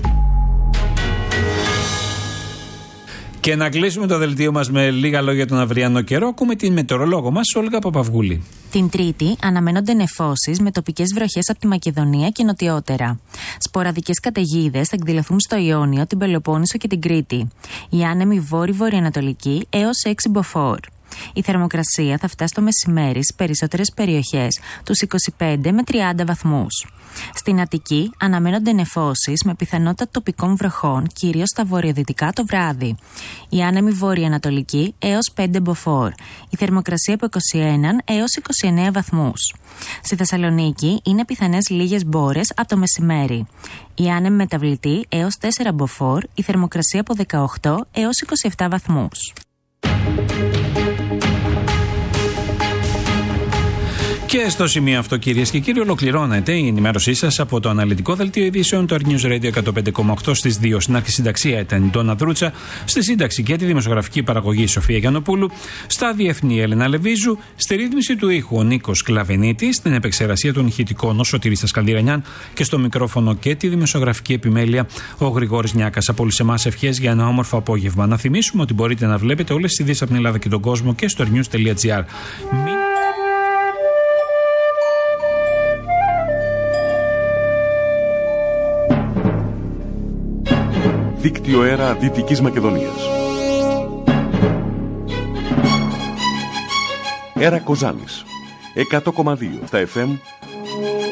Και να κλείσουμε το δελτίο μας με λίγα λόγια για τον αυριανό καιρό. Ακούμε την μετεωρολόγο μας, Όλγα Παπαυγούλη. Την Τρίτη αναμένονται νεφώσεις με τοπικές βροχές από τη Μακεδονία και νοτιότερα. Σποραδικές καταιγίδες θα εκδηλωθούν στο Ιόνιο, την Πελοπόννησο και την Κρήτη. Οι άνεμοι βόρειο-βορειοανατολικοί έως έξι μποφόρ. Η θερμοκρασία θα φτάσει το μεσημέρι στις περισσότερες περιοχές τους είκοσι πέντε με τριάντα βαθμούς. Στην Αττική αναμένονται νεφώσεις με πιθανότητα τοπικών βροχών, κυρίως στα βορειοδυτικά το βράδυ. Οι άνεμοι βόρειο-ανατολικοί έως πέντε μποφόρ. Η θερμοκρασία από είκοσι ένα έως είκοσι εννέα βαθμούς. Στη Θεσσαλονίκη είναι πιθανές λίγες μπόρες από το μεσημέρι. Οι άνεμοι μεταβλητοί έως τέσσερα μποφόρ. Η θερμοκρασία από δεκαοκτώ έως είκοσι επτά βαθμούς. Και στο σημείο αυτό, κυρίες και κύριοι, ολοκληρώνεται η ενημέρωσή σας από το αναλυτικό δελτίο ειδήσεων του Air News Radio εκατόν πέντε κόμμα οκτώ. Στις δύο στην αρχισυνταξία ήταν η Ντόνα Δρούτσα, στη σύνταξη και τη δημοσιογραφική παραγωγή η Σοφία Γιαννοπούλου, στα διεθνή Έλενα Λεβίζου, στη ρύθμιση του ήχου ο Νίκος Κλαβενίτης, στην επεξεργασία των ηχητικών ο Σωτήρης Τασκαλδιρανιάν και στο μικρόφωνο και τη δημοσιογραφική επιμέλεια ο Γρηγόρης Νιάκας. Από όλους εμάς ευχές για ένα όμορφο απόγευμα. Να θυμίσουμε ότι μπορείτε να βλέπετε όλες τις ειδήσεις από την Ελλάδα και τον κόσμο και στο airnews τελεία gr. Δίκτυο αέρα Δυτικής Μακεδονίας. Αέρα Κοζάνης εκατό κόμμα δύο στα εφ εμ